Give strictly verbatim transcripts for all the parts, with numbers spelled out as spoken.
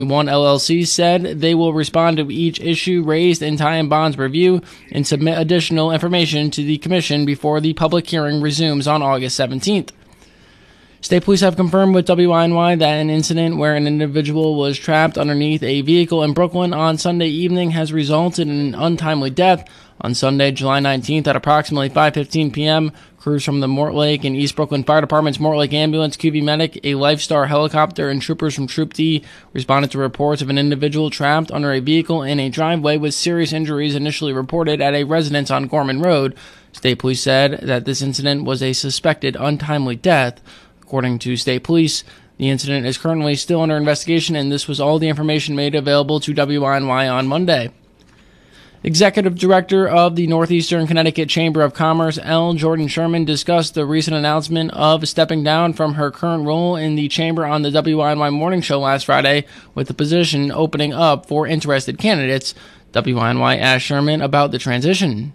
One L L C said they will respond to each issue raised in Ty and Bond's review and submit additional information to the commission before the public hearing resumes on August seventeenth. State police have confirmed with W I N Y that an incident where an individual was trapped underneath a vehicle in Brooklyn on Sunday evening has resulted in an untimely death. On Sunday, July nineteenth, at approximately five fifteen p.m., crews from the Mortlake and East Brooklyn Fire Department's Mortlake Ambulance, Q V Medic, a Lifestar helicopter, and troopers from Troop D responded to reports of an individual trapped under a vehicle in a driveway with serious injuries initially reported at a residence on Gorman Road. State police said that this incident was a suspected untimely death. According to state police, the incident is currently still under investigation, and this was all the information made available to W I N Y on Monday. Executive Director of the Northeastern Connecticut Chamber of Commerce, L. Jordan Sherman, discussed the recent announcement of stepping down from her current role in the chamber on the W I N Y Morning Show last Friday, with the position opening up for interested candidates. W I N Y asked Sherman about the transition.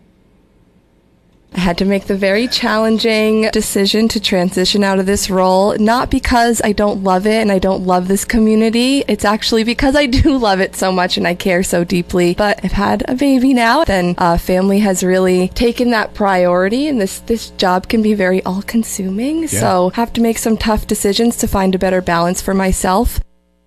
I had to make the very challenging decision to transition out of this role, not because I don't love it and I don't love this community. It's actually because I do love it so much and I care so deeply. But I've had a baby now, then uh, family has really taken that priority, and this, this job can be very all-consuming. Yeah. So I have to make some tough decisions to find a better balance for myself.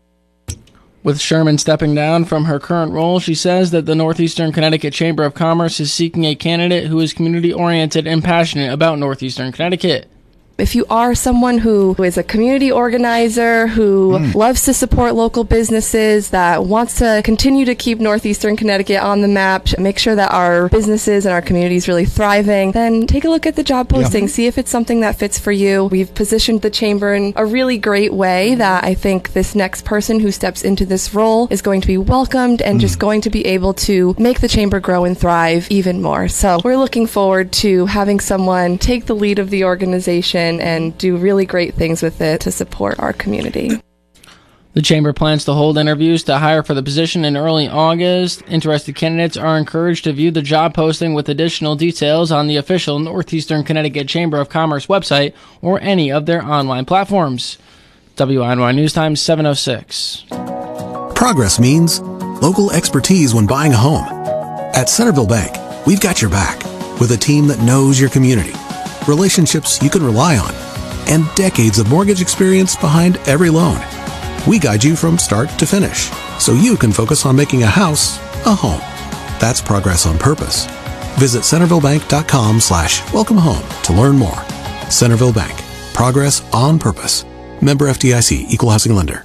With Sherman stepping down from her current role, she says that the Northeastern Connecticut Chamber of Commerce is seeking a candidate who is community-oriented and passionate about Northeastern Connecticut. If you are someone who is a community organizer, who mm. loves to support local businesses, that wants to continue to keep Northeastern Connecticut on the map, make sure that our businesses and our community is really thriving, then take a look at the job posting, yeah. see if it's something that fits for you. We've positioned the chamber in a really great way that I think this next person who steps into this role is going to be welcomed and mm. just going to be able to make the chamber grow and thrive even more. So we're looking forward to having someone take the lead of the organization and do really great things with it to support our community. The chamber plans to hold interviews to hire for the position in early August. Interested candidates are encouraged to view the job posting with additional details on the official Northeastern Connecticut Chamber of Commerce website or any of their online platforms. W I N Y News Time, seven oh six. Progress means local expertise when buying a home. At Centerville Bank, we've got your back with a team that knows your community, relationships you can rely on, and decades of mortgage experience behind every loan. We guide you from start to finish, so you can focus on making a house a home. That's progress on purpose. Visit centervillebank.com slash welcome home to learn more. Centerville Bank. Progress on purpose. Member F D I C. Equal Housing Lender.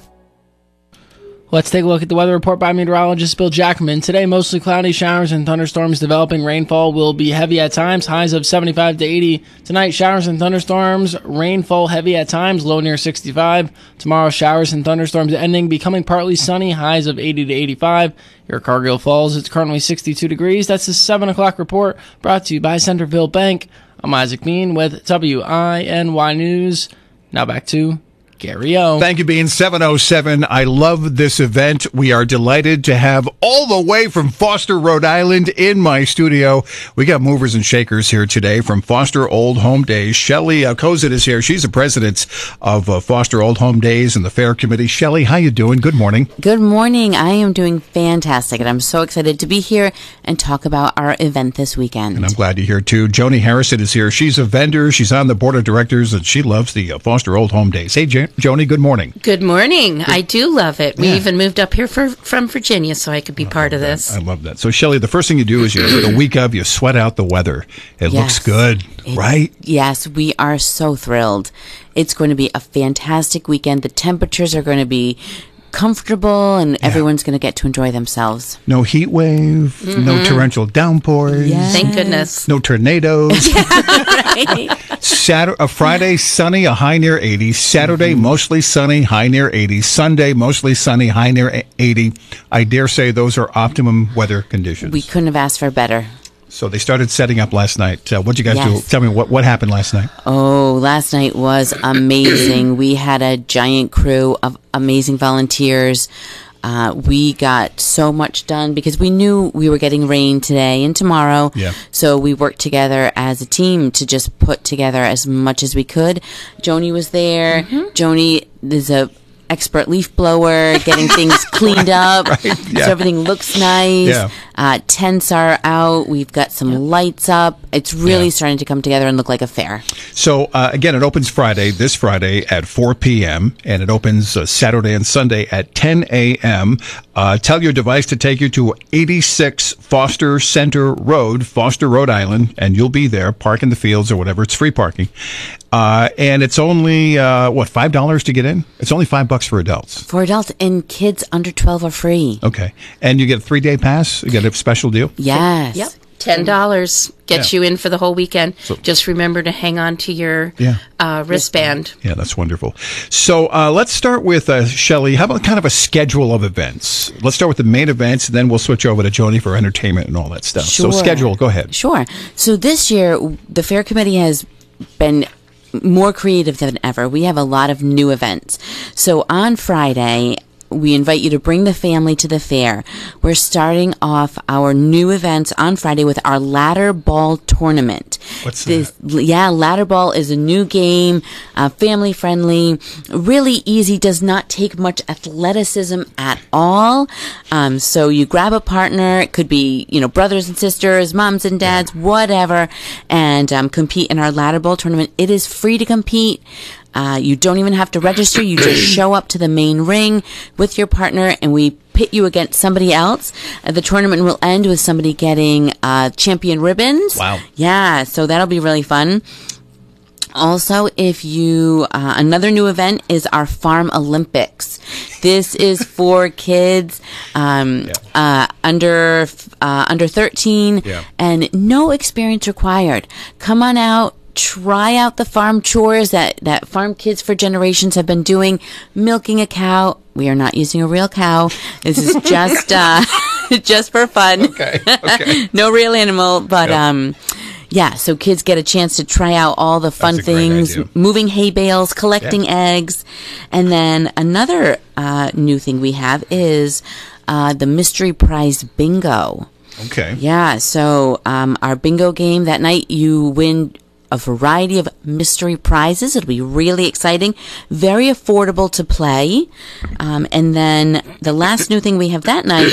Let's take a look at the weather report by meteorologist Bill Jackman. Today, mostly cloudy, showers and thunderstorms developing. Rainfall will be heavy at times, highs of seventy-five to eighty. Tonight, showers and thunderstorms, rainfall heavy at times, low near sixty-five. Tomorrow, showers and thunderstorms ending, becoming partly sunny, highs of eighty to eighty-five. Here at Cargill Falls, it's currently sixty-two degrees. That's the seven o'clock report brought to you by Centerville Bank. I'm Isaac Bean with W I N Y News. Now back to Gary O. Thank you, Bean. seven oh seven. I love this event. We are delighted to have all the way from Foster, Rhode Island in my studio. We got movers and shakers here today from Foster Old Home Days. Shelley uh, Kozit is here. She's the president of uh, Foster Old Home Days and the Fair Committee. Shelley, how you doing? Good morning. Good morning. I am doing fantastic, and I'm so excited to be here and talk about our event this weekend. And I'm glad you're here, too. Joni Harrison is here. She's a vendor. She's on the board of directors, and she loves the uh, Foster Old Home Days. Hey, Jan- Joni, good morning. Good morning. Good. I do love it. We yeah. even moved up here for, from Virginia so I could be I part of that. this. I love that. So, Shelley, the first thing you do is you, the week of, you sweat out the weather. It yes. looks good, it, right? Yes, we are so thrilled. It's going to be a fantastic weekend. The temperatures are going to be comfortable, and yeah. everyone's going to get to enjoy themselves. No heat wave, mm-hmm. no torrential downpours. Yes. Thank goodness. No tornadoes. yeah, right. Saturday, a Friday, sunny, a high near eighty. Saturday, mm-hmm. mostly sunny, high near eighty. Sunday, mostly sunny, high near eighty. I dare say those are optimum weather conditions. We couldn't have asked for better. So they started setting up last night. Uh, what did you guys yes. do? Tell me what, what happened last night. Oh, last night was amazing. We had a giant crew of amazing volunteers. Uh, we got so much done because we knew we were getting rain today and tomorrow. Yeah. So we worked together as a team to just put together as much as we could. Joni was there. Mm-hmm. Joni is a expert leaf blower, getting things cleaned up Right, yeah. so everything looks nice. Yeah. Uh, tents are out. We've got some lights up. It's really Yeah. starting to come together and look like a fair. So, uh, again, it opens Friday, this Friday at four p.m., and it opens uh, Saturday and Sunday at ten a.m. Uh, tell your device to take you to eighty-six Foster Center Road, Foster, Rhode Island, and you'll be there. Park in the fields or whatever. It's free parking. Uh, and it's only, uh, what, five dollars to get in? It's only five bucks for adults. For adults and kids under twelve are free. Okay. And you get a three-day pass? You get a special deal? Yes. Yep. Ten dollars gets Yeah. you in for the whole weekend. So- Just remember to hang on to your Yeah. uh, wristband. Yeah, that's wonderful. So uh, let's start with uh, Shelley. How about kind of a schedule of events? Let's start with the main events, and then we'll switch over to Joni for entertainment and all that stuff. So Sure. schedule, go ahead. Sure. So this year, the Fair Committee has been more creative than ever. We have a lot of new events. So on Friday, we invite you to bring the family to the fair. We're starting off our new events on Friday with our ladder ball tournament. What's this, Yeah, ladder ball is a new game, uh, family friendly, really easy, does not take much athleticism at all. Um, so you grab a partner, it could be, you know, brothers and sisters, moms and dads, whatever, and um, compete in our ladder ball tournament. It is free to compete. Uh, you don't even have to register. You just show up to the main ring with your partner, and we pit you against somebody else. Uh, the tournament will end with somebody getting uh, champion ribbons. Wow. Yeah, so that'll be really fun. Also, if you, uh, another new event is our Farm Olympics. This is for kids um, Yeah. uh, under uh, under thirteen, Yeah. and no experience required. Come on out. Try out the farm chores that, that farm kids for generations have been doing. Milking a cow. We are not using a real cow. This is just uh, just for fun. Okay, okay. No real animal, but Yep. um, yeah. So kids get a chance to try out all the fun That's a great things, idea. moving hay bales, collecting Yeah. eggs, and then another uh, new thing we have is uh, the mystery prize bingo. Okay. Yeah, so um, our bingo game that night, you win a variety of mystery prizes. It'll be really exciting, very affordable to play. Um, and then the last new thing we have that night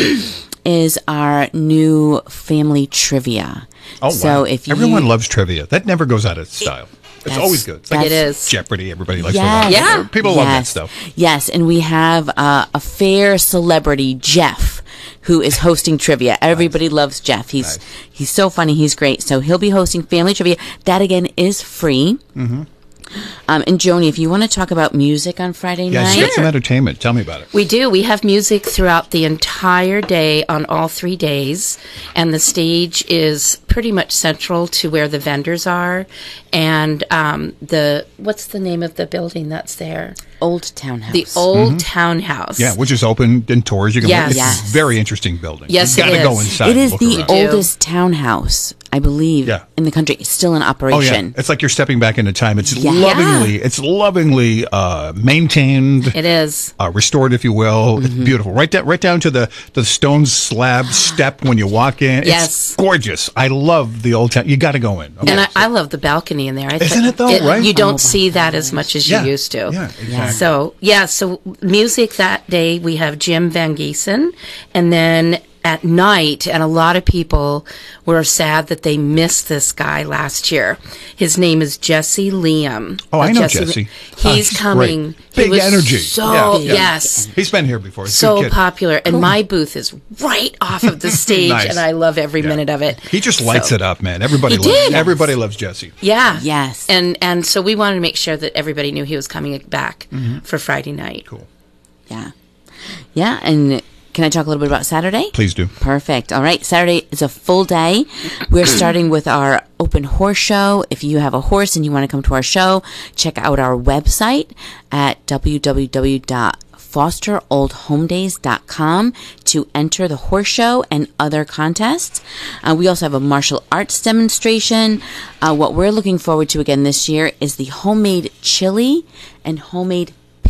is our new family trivia. Oh, so wow. if you, Everyone loves trivia. That never goes out of style. It's That's- always good. It's that's- It is. Jeopardy. Everybody likes Yes. to watch. Yeah. People love that Yes. stuff. Yes, and we have uh, a fair celebrity, Jeff, who is hosting trivia. Everybody loves Jeff. He's Nice. he's so funny. He's great. So he'll be hosting family trivia. That again is free. Mm-hmm. Um, and Joni, if you want to talk about music on Friday Yes, night, you got some entertainment. Tell me about it. We do. We have music throughout the entire day on all three days, and the stage is pretty much central to where the vendors are. And um, the what's the name of the building that's there? Old Townhouse. The old townhouse. Mm-hmm. Yeah, which is open in tours. You can Yes. It's Yes. a very interesting building. Yes, you it gotta go is. inside. It is and the look around. oldest townhouse, I believe, Yeah. in the country. It's still in Oh operation. yeah, it's like you're stepping back into time. It's Yeah. lovingly, it's lovingly uh, maintained, It is. uh, restored, if you will. Mm-hmm. It's beautiful. Right down, right down to the the stone slab step when you walk in. Yes. It's gorgeous. I love the old town. You got to go in. Okay. And I, I love the balcony in there. I Isn't it though, right? You don't Oh, see that as much as Yeah. you used to. Yeah, exactly. So, yeah, so music that day, we have Jim Van Giesen. And then at night, and a lot of people were sad that they missed this guy last year. His name is Jesse Liam. Oh, I Uh, know Jesse. He's Oh, he's coming. great. He Big was energy. So, Yeah, yeah. yes. He's been here before. He's a So good kid. popular. And my booth is right off of the stage, Nice. and I love every Yeah. minute of it. He just lights So- it up, man. Everybody He loves. did. Everybody loves Jesse. Yeah. Yes. And and so we wanted to make sure that everybody knew he was coming back for Friday night. Cool. Yeah. Yeah, and can I talk a little bit about Saturday? Please do. Perfect. All right. Saturday is a full day. We're starting with our open horse show. If you have a horse and you want to come to our show, check out our website at w w w dot foster old home days dot com to enter the horse show and other contests. Uh, we also have a martial arts demonstration. Uh, what we're looking forward to again this year is the homemade chili and homemade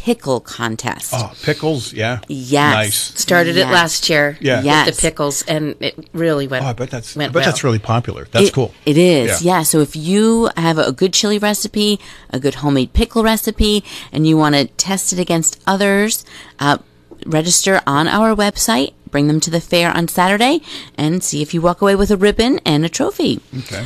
pickle contest. Oh, pickles, yeah. Yes. Nice. Started Yes. it last year Yeah. with Yes. the pickles, and it really went. Oh, I bet that's, I went bet well. that's really popular. That's It- cool. It is, Yeah. yeah. So if you have a good chili recipe, a good homemade pickle recipe, and you want to test it against others, uh, register on our website, bring them to the fair on Saturday, and see if you walk away with a ribbon and a trophy. Okay.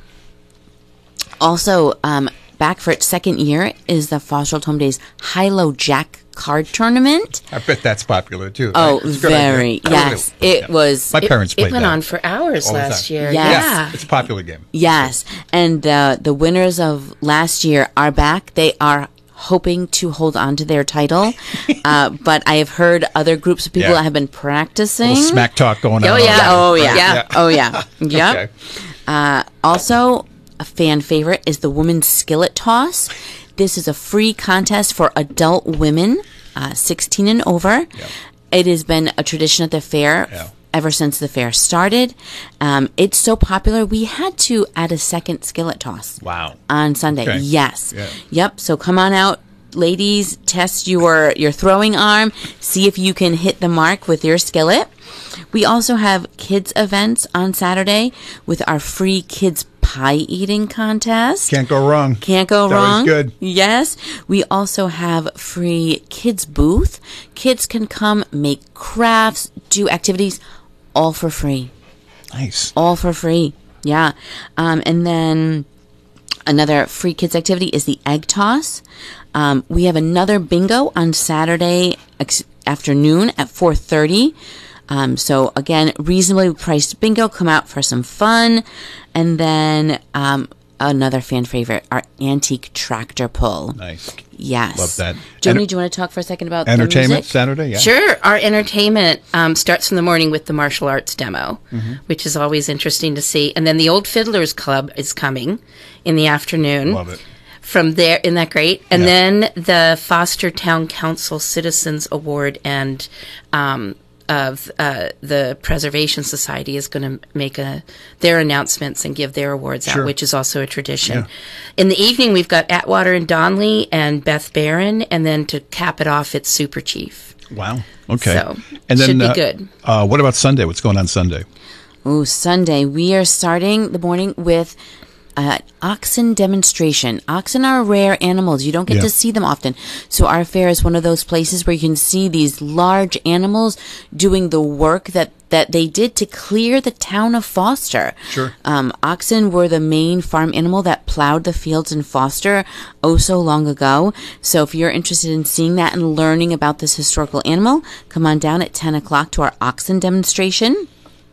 Also, um, back for its second year is the Foster Old Home Days Hilo Jack card tournament. I bet that's popular too. Oh, right? It's a good very. idea. Yes, Yeah. it was. My It- parents It played went that on for hours all the last time. year. Yes. Yeah. It's a popular game. Yes, and uh, the winners of last year are back. They are hoping to hold on to their title, uh, but I have heard other groups of people Yeah. that have been practicing. Little smack talk going Oh, on. yeah. Oh already, yeah. right? Yeah. Oh yeah. Yep. Okay. Uh, also, a fan favorite is the women's skillet toss. This is a free contest for adult women, uh, sixteen and over. It has been a tradition at the fair Yeah. ever since the fair started. Um, it's so popular, we had to add a second skillet toss. Wow. On Sunday. Okay. Yes. Yeah. Yep. So come on out, ladies, test your, your throwing arm, see if you can hit the mark with your skillet. We also have kids events on Saturday with our free kids pie eating contest. Can't go wrong. Can't go It's always wrong. good. Yes. We also have free kids booth. Kids can come make crafts, do activities, all for free. Nice. All for free. Yeah. Um, and then another free kids activity is the egg toss. Um, we have another bingo on Saturday ex- afternoon at four thirty. Um, so again, reasonably priced bingo. Come out for some fun. And then um, another fan favorite, our antique tractor pull. Nice. Yes. Love that. Joni, Enter- do you want to talk for a second about the Entertainment music? Saturday, yeah. Sure. Our entertainment um, starts in the morning with the martial arts demo, Mm-hmm. which is always interesting to see. And then the Old Fiddlers Club is coming in the afternoon. Love it. From there, isn't that great? And Yeah. then the Foster Town Council Citizens Award and um, of uh, the Preservation Society is going to make a, their announcements and give their awards Sure. out, which is also a tradition. Yeah. In the evening, we've got Atwater and Donley and Beth Barron, and then to cap it off, it's Super Chief. Wow. Okay. So, and then, should be uh, good. Uh, what about Sunday? What's going on Sunday? Oh, Sunday. We are starting the morning with uh, oxen demonstration. Oxen are rare animals. You don't get Yeah. to see them often. So our fair is one of those places where you can see these large animals doing the work that, that they did to clear the town of Foster. Sure. Um, oxen were the main farm animal that plowed the fields in Foster oh so long ago. So if you're interested in seeing that and learning about this historical animal, come on down at ten o'clock to our oxen demonstration.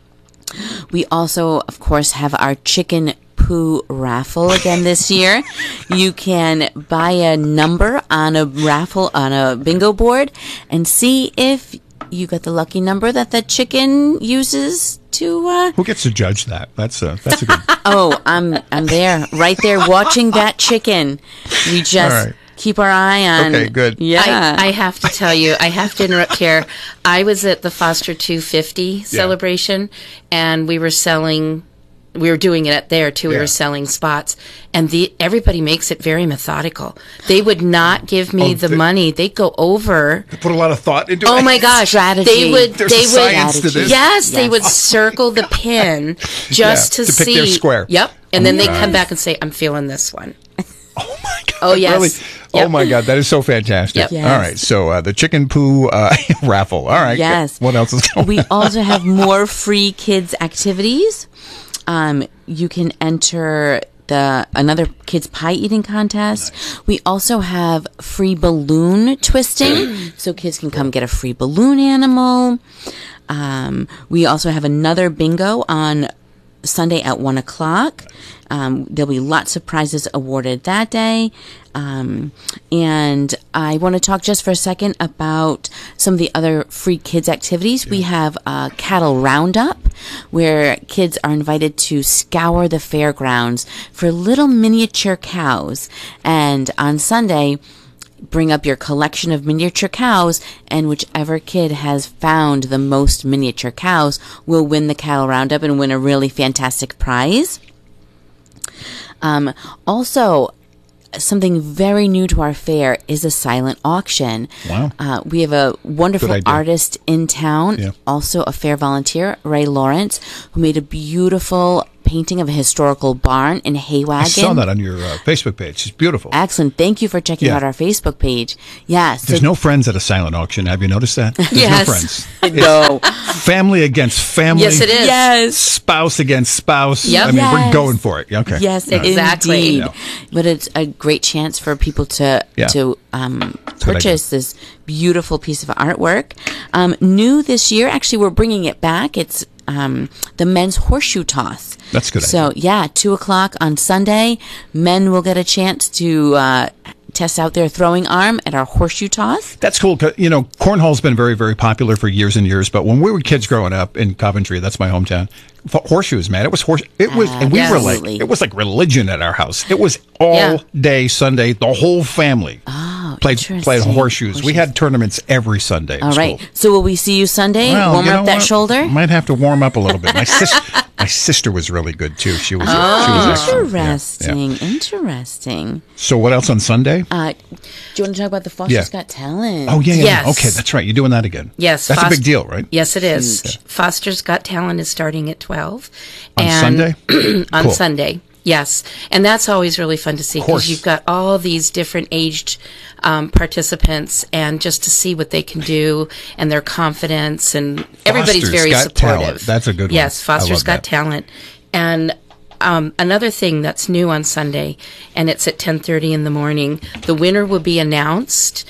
We also, of course, have our chicken poo raffle again this year. You can buy a number on a raffle on a bingo board and see if you got the lucky number that the chicken uses to uh Who gets to judge that? That's a, that's a good. oh, I'm I'm there, right there watching that chicken. We just All right. keep our eye on Okay, good. Yeah. I, I have to tell you, I have to interrupt here. I was at the Foster two fifty celebration, and we were selling. We were doing it at there too. We Yeah. were selling spots, and the everybody makes it very methodical. They would not give me Oh, the they- money. They'd go over. Put a lot of thought into it. Oh my gosh! Strategy. They would. There's they a would. science to this. Yes, they Yes. would circle the pin just Yeah, to, to pick see. their square. Yep, and then they Nice. come back and say, "I'm feeling this one." Oh my god! Oh, yes. Really? Oh Yep. my god! That is so fantastic. Yep. Yes. All right. So uh, the chicken poo uh, raffle. All right. Yes. What else is going We on? also have more free kids activities. Um, you can enter the another kids pie eating contest. We also have free balloon twisting, so kids can come get a free balloon animal. Um, we also have another bingo on Sunday at one o'clock. Um, there'll be lots of prizes awarded that day. Um, and I want to talk just for a second about some of the other free kids activities. We have a cattle roundup where kids are invited to scour the fairgrounds for little miniature cows. And on Sunday, bring up your collection of miniature cows, and whichever kid has found the most miniature cows will win the cattle roundup and win a really fantastic prize. Um, also, something very new to our fair is a silent auction. Wow. Uh, we have a wonderful Good idea. artist in town, Yeah. also a fair volunteer, Ray Lawrence, who made a beautiful painting of a historical barn in Haywagon. I saw that on your uh, Facebook page. It's beautiful. Excellent. Thank you for checking Yeah. out our Facebook page. Yes. There's no friends at a silent auction. Have you noticed that? There's Yes. no friends. no. Family against family. Yes, it is. Yes. Spouse against spouse. Yep. I mean, we're Yes. going for it. Okay. Yes, All right. Exactly. indeed. Yeah. But it's a great chance for people to Yeah. to um, Good idea. purchase this beautiful piece of artwork. Um, new this year, actually, we're bringing it back. It's um, the men's horseshoe toss. That's a good So idea. yeah, two o'clock on Sunday, men will get a chance to uh, test out their throwing arm at our horseshoe toss. That's cool. 'Cause, you know, cornhole's been very, very popular for years and years. But when we were kids growing up in Coventry, that's my hometown. f- Horseshoes, man. It was horse. It was, and we were like, Absolutely. it was like religion at our house. It was all Yeah. day Sunday. The whole family Oh, played played interesting. horseshoes. We Horseshoes. had tournaments every Sunday. At All right. school. So will we see you Sunday? Well, Warm you up know that what? shoulder. Might have to warm up a little bit. My sister, my sister was really good too. She was. Oh, she was excellent. Yeah, interesting. yeah. Interesting. So what else on Sunday? Uh, do you want to talk about the Foster's Yeah. Got Talent? Oh yeah, yeah. Yes. yeah. Okay, that's right. You're doing that again. Yes, that's a Fos- big deal, right? Yes, it is. Foster's Got Talent is starting at twelve. On Sunday? on Cool. Sunday, yes. And that's always really fun to see course. because you've got all these different aged um, participants and just to see what they can do and their confidence. And everybody's Foster's very Got supportive. Talent. That's a good one. Yes, I Foster's love Got that. Talent. And um, another thing that's new on Sunday, and it's at ten thirty in the morning, the winner will be announced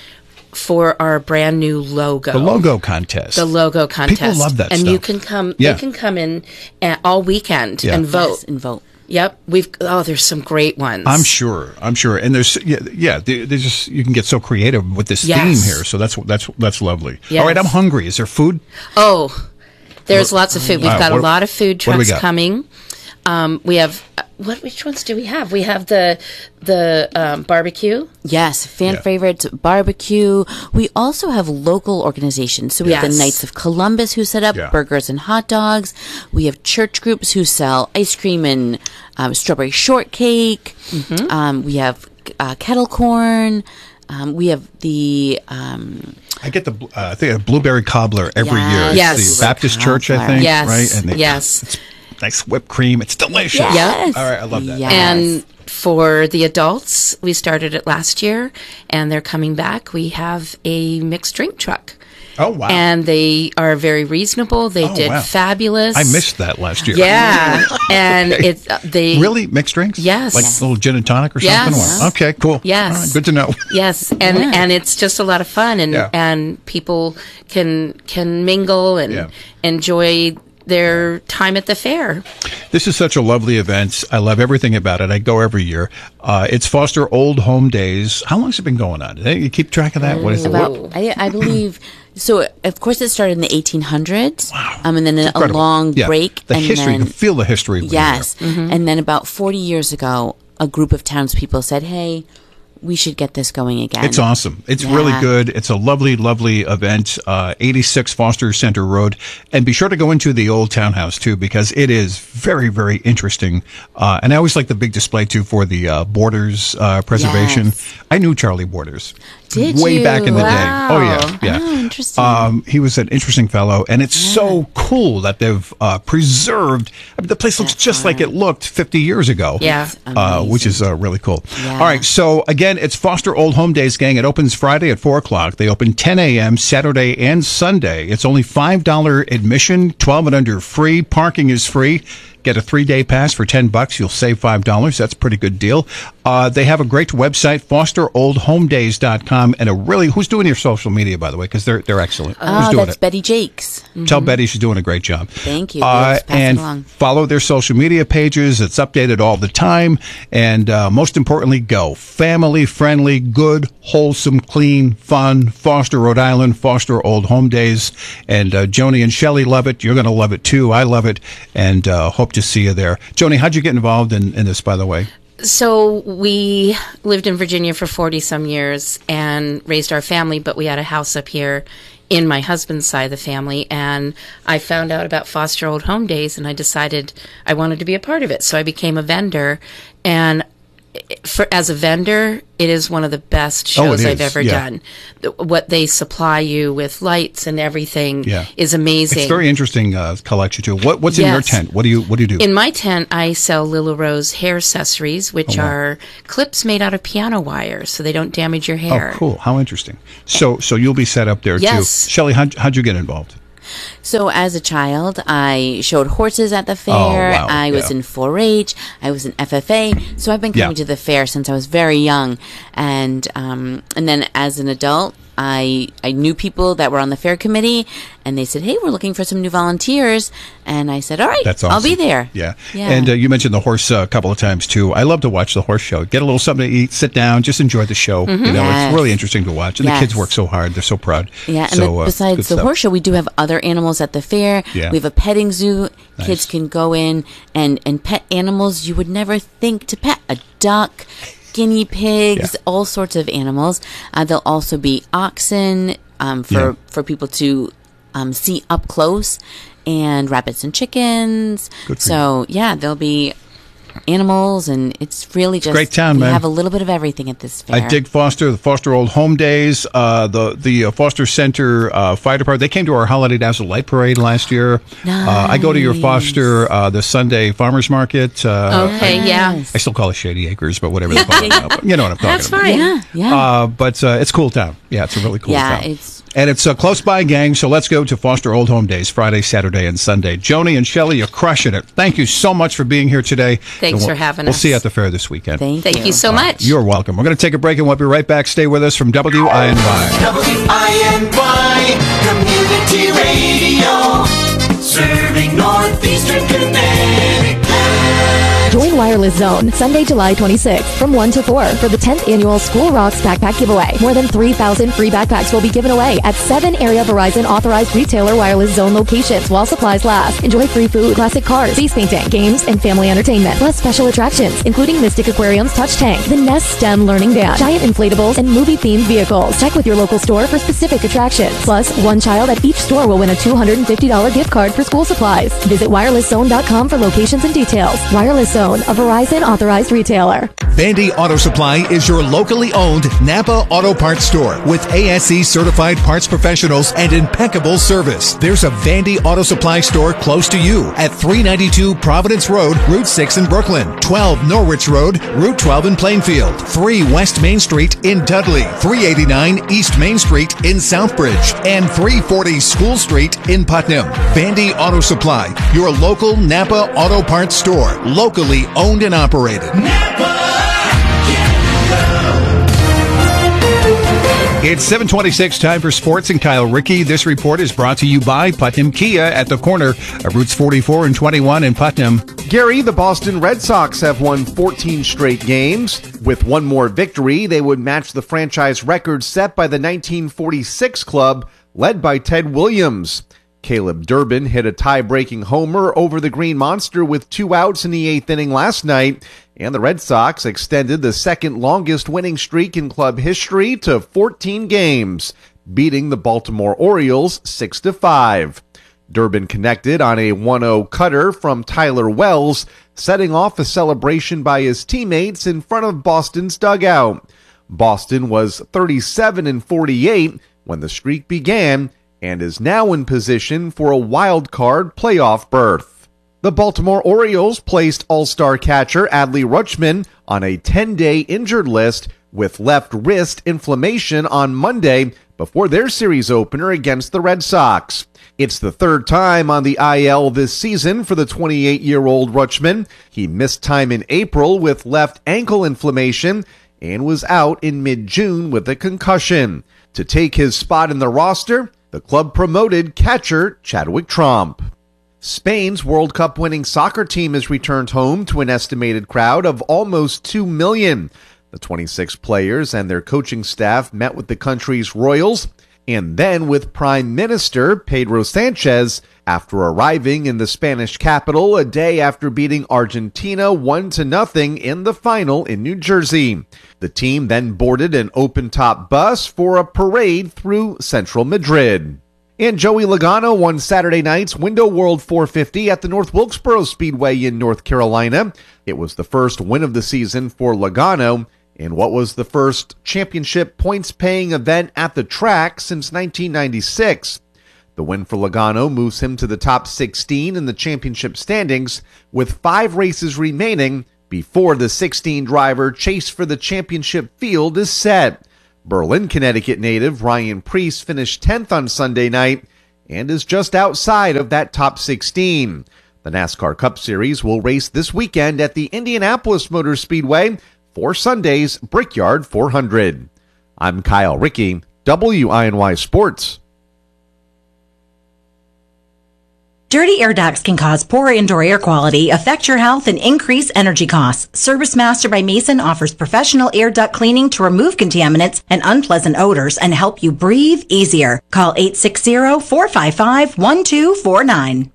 for our brand new logo. The logo contest. The logo contest. People love that and stuff. you can come. Yeah. You can come in uh, all weekend Yeah. and Yes, vote. and vote. Yep, we've. Oh, there's some great ones. I'm sure. I'm sure. And there's yeah, yeah there- there's just you can get so creative with this Yes. theme here. So that's that's that's lovely. Yes. All right, I'm hungry. Is there food? Oh, there's lots of food. We've Wow, got what- a lot of food what do we trucks got? coming. Um, we have uh, what? Which ones do we have? We have the the um, barbecue. Yes, fan Yeah. favorites, barbecue. We also have local organizations. So we have Yes. the Knights of Columbus who set up Yeah. burgers and hot dogs. We have church groups who sell ice cream and um, strawberry shortcake. Mm-hmm. Um, we have uh, kettle corn. Um, we have the um, I get the bl- uh, I think a blueberry cobbler every Yes. year. It's Yes. the Baptist church, I Cobbler. think. Yes, Right. And they, yes. It's nice whipped cream. It's delicious. Yes. All right. I love that. Yes. And for the adults, we started it last year, and they're coming back. We have a mixed drink truck. Oh wow. And they are very reasonable. They Oh, did wow. fabulous. I missed that last year. Yeah, and it's uh, they Really? Mixed drinks? Yes. Like a little gin and tonic or something? Yes. Wow. Okay, cool. Yes. All right, good to know. Yes, and and it's just a lot of fun, and Yeah. and people can can mingle and Yeah. enjoy their time at the fair. This is such a lovely event. I love everything about it. I go every year. Uh, it's Foster Old Home Days. How long has it been going on? Hey, you keep track of that? What is it? about, What? I, I believe, so of course it started in the eighteen hundreds. Wow. Um, and then a Incredible. long Yeah. break. The and history. Then, you can feel the history. when you're Yes. And then about forty years ago, a group of townspeople said, hey, we should get this going again. It's awesome. It's Yeah. really good. It's a lovely, lovely event. Uh, eighty-six Foster Center Road. And be sure to go into the old townhouse, too, because it is very, very interesting. Uh, and I always like the big display, too, for the uh, Borders uh, preservation. Yes. I knew Charlie Borders. Did Way you? back in the Wow. day. Oh, yeah. yeah. Oh, interesting. Um, he was an interesting fellow. And it's so cool that they've uh, preserved. I mean, the place looks just like it looked fifty years ago. Yeah. Uh, which is uh, really cool. Yeah. All right. So again, it's Foster Old Home Days, gang. It opens Friday at four o'clock. They open ten a.m. Saturday and Sunday. It's only five dollars admission, twelve and under free. Parking is free. Get a three-day pass for ten bucks. You'll save five dollars. That's a pretty good deal. Uh, they have a great website, foster old home days dot com, and a really, who's doing your social media, by the way? Because they're, they're excellent. who's Oh, doing that's it? Betty Jakes. Tell Betty she's doing a great job. Thank you. Uh, Yes, pass it and along. follow their social media pages. It's updated all the time. And uh, most importantly, go. Family friendly, good, wholesome, clean, fun. Foster, Rhode Island, Foster Old Home Days. And uh, Joni and Shelley love it. You're going to love it too. I love it. And uh, hope to see you there. Joni, how'd you get involved in, in this, by the way? So we lived in Virginia for forty some years and raised our family, but we had a house up here in my husband's side of the family, and I found out about Foster Old Home Days, and I decided I wanted to be a part of it. So I became a vendor, and for as a vendor, it is one of the best Oh, it shows I've is, ever yeah. done. The- What they supply you with lights and everything Yeah. is amazing. It's very interesting uh, collection too. What what's in your Yes. tent? What do you what do you do? In my tent, I sell Lila Rose hair accessories, which Oh, wow. are clips made out of piano wire, so they don't damage your hair. Oh, cool! How interesting. So so you'll be set up there Yes. too. Shelley, how'd, how'd you get involved? So as a child, I showed horses at the fair. Oh, wow. I was Yeah. in four H. I was in F F A. So I've been coming Yeah. to the fair since I was very young. And um, and then as an adult, I I knew people that were on the fair committee, and they said, "Hey, we're looking for some new volunteers." And I said, "All right, That's awesome. I'll be there." Yeah. Yeah. And uh, you mentioned the horse uh, a couple of times too. I love to watch the horse show. Get a little something to eat, sit down, just enjoy the show. You know, Mm-hmm. Yes. it's really interesting to watch. And the kids Yes. work so hard. They're so proud. Yeah, and so, the, uh, besides good the stuff. horse show, we do have other animals at the fair. Yeah. We have a petting zoo. Nice. Kids can go in and, and pet animals you would never think to pet. A duck, guinea pigs, Yeah. all sorts of animals. Uh, there'll also be oxen um, for, Yeah. for people to um, see up close, and rabbits and chickens. Good for So, yeah, there'll be animals, and it's really just great town, we man. have a little bit of everything at this fair. I dig Foster, the Foster Old Home Days, uh, the the uh, Foster Center uh, Fire Department. They came to our Holiday Dazzle Light Parade last year. Uh, I go to your Foster uh, the Sunday Farmers Market. Uh, Okay, yeah. Yes. I still call it Shady Acres, but whatever they call it now. But you know what I'm talking That's about. fine. Yeah, yeah. Uh, but uh, it's a cool town. Yeah, it's a really cool Yeah, town. it's- and it's uh, close by, gang. So let's go to Foster Old Home Days, Friday, Saturday, and Sunday. Joni and Shelley, you're crushing it. Thank you so much for being here today. Thanks And we'll, for having we'll us. see you at the fair this weekend. Thank, Thank you so much. You're welcome. We're going to take a break and we'll be right back. Stay with us from W I N Y. W I N Y Community Radio, serving Northeastern Connecticut. Join Wireless Zone Sunday, July twenty-sixth from one to four for the tenth annual School Rocks Backpack Giveaway. More than three thousand free backpacks will be given away at seven area Verizon authorized retailer Wireless Zone locations while supplies last. Enjoy free food, classic cars, face painting, games, and family entertainment, plus special attractions, including Mystic Aquarium's Touch Tank, the Nest STEM Learning Band, giant inflatables, and movie-themed vehicles. Check with your local store for specific attractions. Plus, one child at each store will win a two hundred fifty dollars gift card for school supplies. Visit wireless zone dot com for locations and details. Wireless Zone, a Verizon authorized retailer. Vandy Auto Supply is your locally owned Napa Auto Parts store with A S E certified parts professionals and impeccable service. There's a Vandy Auto Supply store close to you at three ninety-two Providence Road, Route six in Brooklyn, twelve Norwich Road, Route twelve in Plainfield, three West Main Street in Dudley, three eighty-nine East Main Street in Southbridge, and three forty School Street in Putnam. Vandy Auto Supply, your local Napa Auto Parts store, locally owned and operated. It's seven twenty-six, time for sports, and Kyle Rickey. This report is brought to you by Putnam Kia at the corner of Routes forty-four and twenty-one in Putnam. Gary, the Boston Red Sox have won fourteen straight games. With one more victory, they would match the franchise record set by the nineteen forty-six club, led by Ted Williams. Caleb Durbin hit a tie-breaking homer over the Green Monster with two outs in the eighth inning last night, and the Red Sox extended the second longest winning streak in club history to fourteen games, beating the Baltimore Orioles six to five. Durbin connected on a one oh cutter from Tyler Wells, setting off a celebration by his teammates in front of Boston's dugout. Boston was thirty-seven and forty-eight when the streak began, and is now in position for a wild card playoff berth. The Baltimore Orioles placed all-star catcher Adley Rutschman on a ten-day injured list with left wrist inflammation on Monday before their series opener against the Red Sox. It's the third time on the I L this season for the twenty-eight-year-old Rutschman. He missed time in April with left ankle inflammation and was out in mid-June with a concussion. To take his spot in the roster, the club promoted catcher Chadwick Tromp. Spain's World Cup winning soccer team has returned home to an estimated crowd of almost two million. The twenty-six players and their coaching staff met with the country's royals and then with Prime Minister Pedro Sanchez after arriving in the Spanish capital a day after beating Argentina one to nothing in the final in New Jersey. The team then boarded an open-top bus for a parade through central Madrid. And Joey Logano won Saturday night's Window World four fifty at the North Wilkesboro Speedway in North Carolina. It was the first win of the season for Logano in what was the first championship points-paying event at the track since nineteen ninety-six. The win for Logano moves him to the top sixteen in the championship standings, with five races remaining before the sixteen driver chase for the championship field is set. Berlin, Connecticut native Ryan Preece finished tenth on Sunday night and is just outside of that top sixteen. The NASCAR Cup Series will race this weekend at the Indianapolis Motor Speedway for Sunday's Brickyard four hundred. I'm Kyle Rickey, W I N Y Sports. Dirty air ducts can cause poor indoor air quality, affect your health, and increase energy costs. Service Master by Mason offers professional air duct cleaning to remove contaminants and unpleasant odors and help you breathe easier. Call eight six zero, four five five, one two four nine.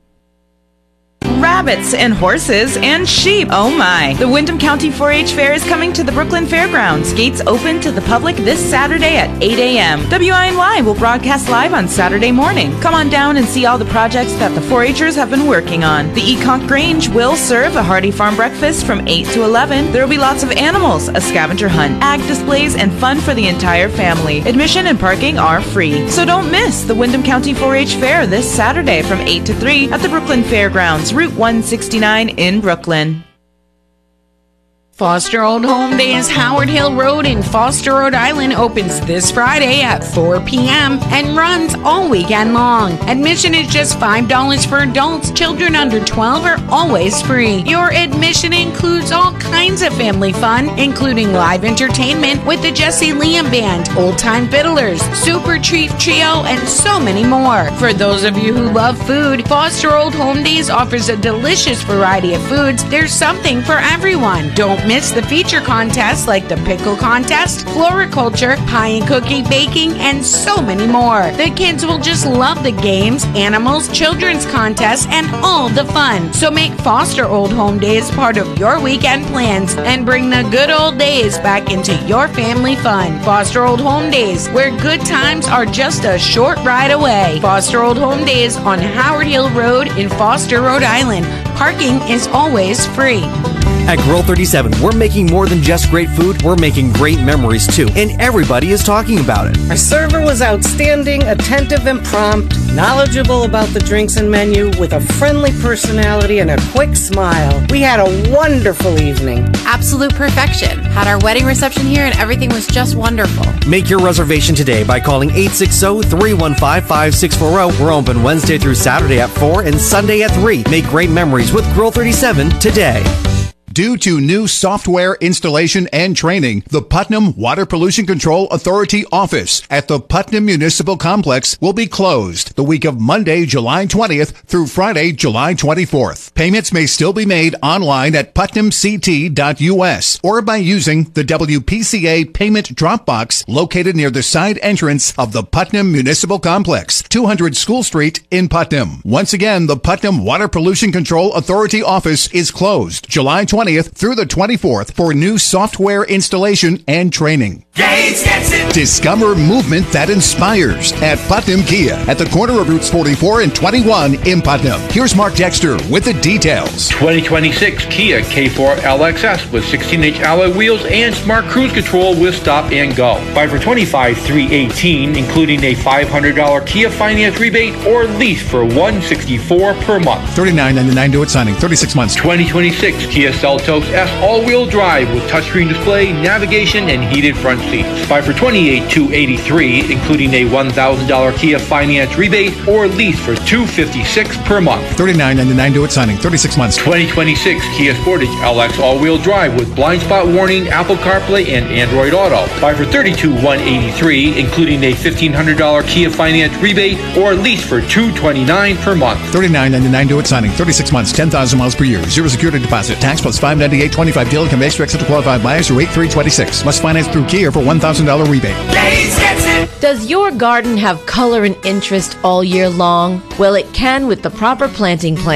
Rabbits and horses and sheep. Oh my. The Windham County four H Fair is coming to the Brooklyn Fairgrounds. Gates open to the public this Saturday at eight a.m. W I N Y will broadcast live on Saturday morning. Come on down and see all the projects that the four H'ers have been working on. The Econk Grange will serve a hearty farm breakfast from eight to eleven. There will be lots of animals, a scavenger hunt, ag displays, and fun for the entire family. Admission and parking are free. So don't miss the Windham County four H Fair this Saturday from eight to three at the Brooklyn Fairgrounds, Route one sixty-nine in Brooklyn. Foster Old Home Days Howard Hill Road in Foster, Rhode Island opens this Friday at four p.m. and runs all weekend long. Admission is just five dollars for adults. Children under twelve are always free. Your admission includes all kinds of family fun, including live entertainment with the Jesse Liam Band, Old Time Fiddlers, Super Chief Trio, and so many more. For those of you who love food, Foster Old Home Days offers a delicious variety of foods. There's something for everyone. Don't miss the feature contests like the pickle contest, floriculture, pie and cookie baking, and so many more. The kids will just love the games, animals, children's contests, and all the fun. So make Foster Old Home Days part of your weekend plans and bring the good old days back into your family fun. Foster Old Home Days, where good times are just a short ride away. Foster Old Home Days on Howard Hill Road in Foster, Rhode Island. Parking is always free. At Grill thirty-seven, we're making more than just great food, we're making great memories too, and everybody is talking about it. Our server was outstanding, attentive and prompt, knowledgeable about the drinks and menu, with a friendly personality and a quick smile. We had a wonderful evening. Absolute perfection. Had our wedding reception here and everything was just wonderful. Make your reservation today by calling eight six zero, three one five, five six four zero. We're open Wednesday through Saturday at four and Sunday at three. Make great memories with Grill thirty-seven today. Due to new software installation and training, the Putnam Water Pollution Control Authority office at the Putnam Municipal Complex will be closed the week of Monday, July twentieth through Friday, July twenty-fourth. Payments may still be made online at putnam c t dot u s or by using the W P C A payment drop box located near the side entrance of the Putnam Municipal Complex, two hundred School Street in Putnam. Once again, the Putnam Water Pollution Control Authority office is closed July twentieth through the twenty-fourth for new software installation and training. Gates gets it. Discover movement that inspires at Putnam Kia at the corner of Routes forty-four and twenty-one in Putnam. Here's Mark Dexter with the details. twenty twenty-six Kia K four L X S with sixteen inch alloy wheels and smart cruise control with stop and go. Buy for twenty-five thousand three hundred eighteen dollars, including a five hundred dollars Kia finance rebate or lease for one hundred sixty-four dollars per month. thirty-nine ninety-nine due at signing, thirty-six months. twenty twenty-six Kia Seltos S all-wheel drive with touchscreen display, navigation, and heated front seats. Buy for twenty-eight thousand two hundred eighty-three dollars, including a one thousand dollars Kia finance rebate or lease for two hundred fifty-six dollars per month. thirty-nine ninety-nine due at signing, thirty-six months. twenty twenty-six Kia Sportage L X all-wheel drive with blind spot warning, Apple CarPlay, and Android Auto. Buy for thirty-two thousand one hundred eighty-three dollars, including a fifteen hundred dollars Kia finance rebate or lease for two hundred twenty-nine dollars per month. thirty-nine ninety-nine due at signing, thirty-six months, ten thousand miles per year, zero security deposit, tax plus five ninety-eight twenty-five deal can be extra except to qualified buyers through eight three twenty-six. Must finance through Kia for one thousand dollars rebate. Gates gets it. Does your garden have color and interest all year long? Well, it can with the proper planting plan.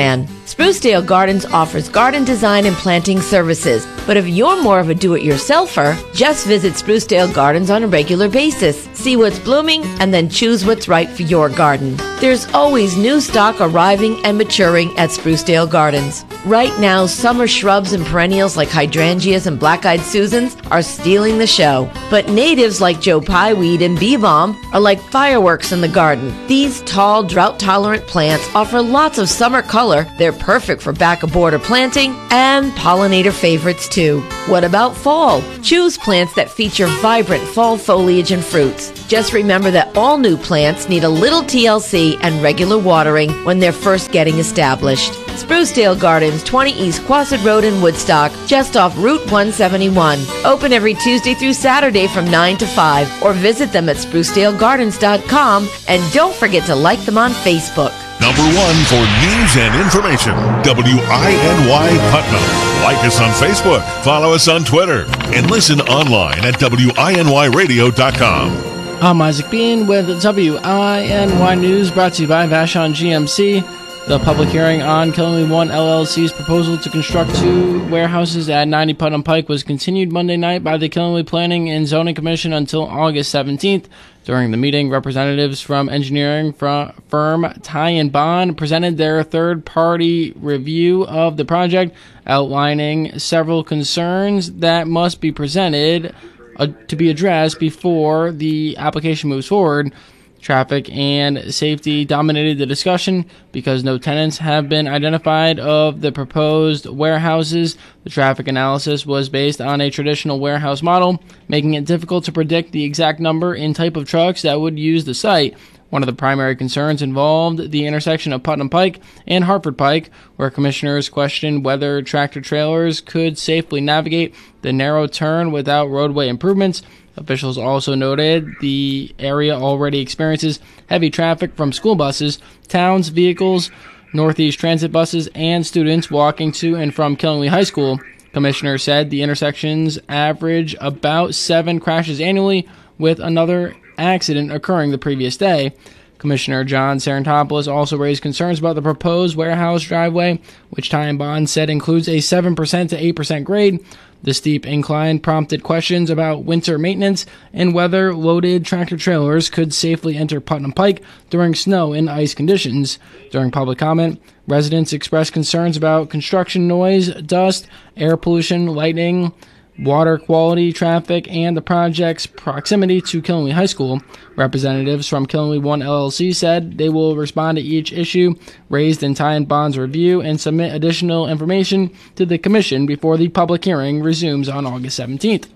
Sprucedale Gardens offers garden design and planting services, but if you're more of a do-it-yourselfer, just visit Sprucedale Gardens on a regular basis. See what's blooming and then choose what's right for your garden. There's always new stock arriving and maturing at Sprucedale Gardens. Right now, summer shrubs and perennials like hydrangeas and black-eyed Susans are stealing the show. But natives like Joe Pieweed and bee balm are like fireworks in the garden. These tall, drought-tolerant plants offer lots of summer color. They're perfect for back-of-border planting and pollinator favorites too. What about fall? Choose plants that feature vibrant fall foliage and fruits. Just remember that all new plants need a little T L C and regular watering when they're first getting established. Sprucedale Gardens, twenty East Quassett Road in Woodstock, just off Route one seventy-one. Open every Tuesday through Saturday from nine to five, or visit them at sprucedale gardens dot com, and don't forget to like them on Facebook. Number one for news and information, W I N Y Putnam. Like us on Facebook, follow us on Twitter, and listen online at W I N Y radio dot com. I'm Isaac Bean with W I N Y News, brought to you by Vashon G M C. The public hearing on Killenly One L L C's proposal to construct two warehouses at ninety Putnam Pike was continued Monday night by the Killenly Planning and Zoning Commission until August seventeenth. During the meeting, representatives from engineering firm Ty and Bond presented their third-party review of the project, outlining several concerns that must be presented uh, to be addressed before the application moves forward. Traffic and safety dominated the discussion because no tenants have been identified of the proposed warehouses. The traffic analysis was based on a traditional warehouse model, making it difficult to predict the exact number and type of trucks that would use the site. One of the primary concerns involved the intersection of Putnam Pike and Hartford Pike, where commissioners questioned whether tractor-trailers could safely navigate the narrow turn without roadway improvements. Officials also noted the area already experiences heavy traffic from school buses, towns, vehicles, Northeast Transit buses, and students walking to and from Killenly High School. Commissioner said the intersections average about seven crashes annually, with another accident occurring the previous day. Commissioner John Sarantopoulos also raised concerns about the proposed warehouse driveway, which Ty and Bond said includes a seven percent to eight percent grade. The steep incline prompted questions about winter maintenance and whether loaded tractor-trailers could safely enter Putnam Pike during snow and ice conditions. During public comment, residents expressed concerns about construction noise, dust, air pollution, lighting, water quality, traffic, and the project's proximity to Killenly High School. Representatives from Killenly One L L C said they will respond to each issue raised in Ty and Bond's review and submit additional information to the Commission before the public hearing resumes on August seventeenth.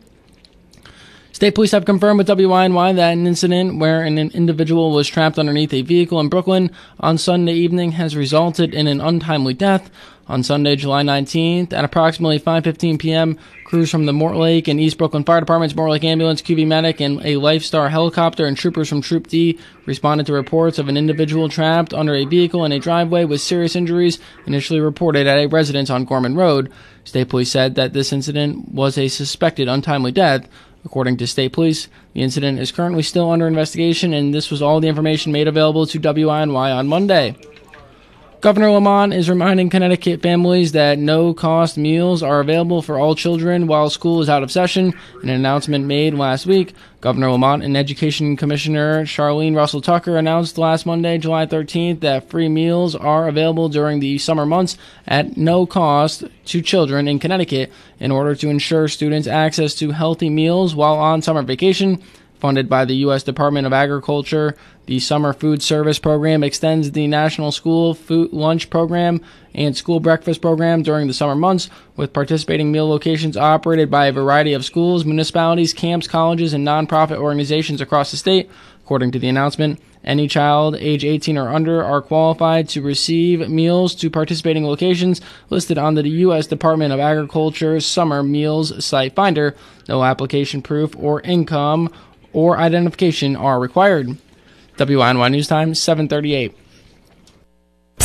State police have confirmed with W I N Y that an incident where an individual was trapped underneath a vehicle in Brooklyn on Sunday evening has resulted in an untimely death. On Sunday, July nineteenth, at approximately five fifteen p.m., crews from the Mortlake and East Brooklyn Fire Departments, Mortlake Ambulance, Q V Medic, and a Lifestar helicopter and troopers from Troop D responded to reports of an individual trapped under a vehicle in a driveway with serious injuries initially reported at a residence on Gorman Road. State police said that this incident was a suspected untimely death. According to state police, the incident is currently still under investigation, and this was all the information made available to W I N Y on Monday. Governor Lamont is reminding Connecticut families that no-cost meals are available for all children while school is out of session. In an announcement made last week, Governor Lamont and Education Commissioner Charlene Russell Tucker announced last Monday, July thirteenth, that free meals are available during the summer months at no cost to children in Connecticut in order to ensure students access to healthy meals while on summer vacation. Funded by the U S Department of Agriculture, the Summer Food Service Program extends the National School Food Lunch Program and School Breakfast Program during the summer months, with participating meal locations operated by a variety of schools, municipalities, camps, colleges, and nonprofit organizations across the state. According to the announcement, any child age eighteen or under are qualified to receive meals to participating locations listed on the U S Department of Agriculture Summer Meals Site Finder. No application proof or income or identification are required. W I N Y News Time, seven thirty-eight.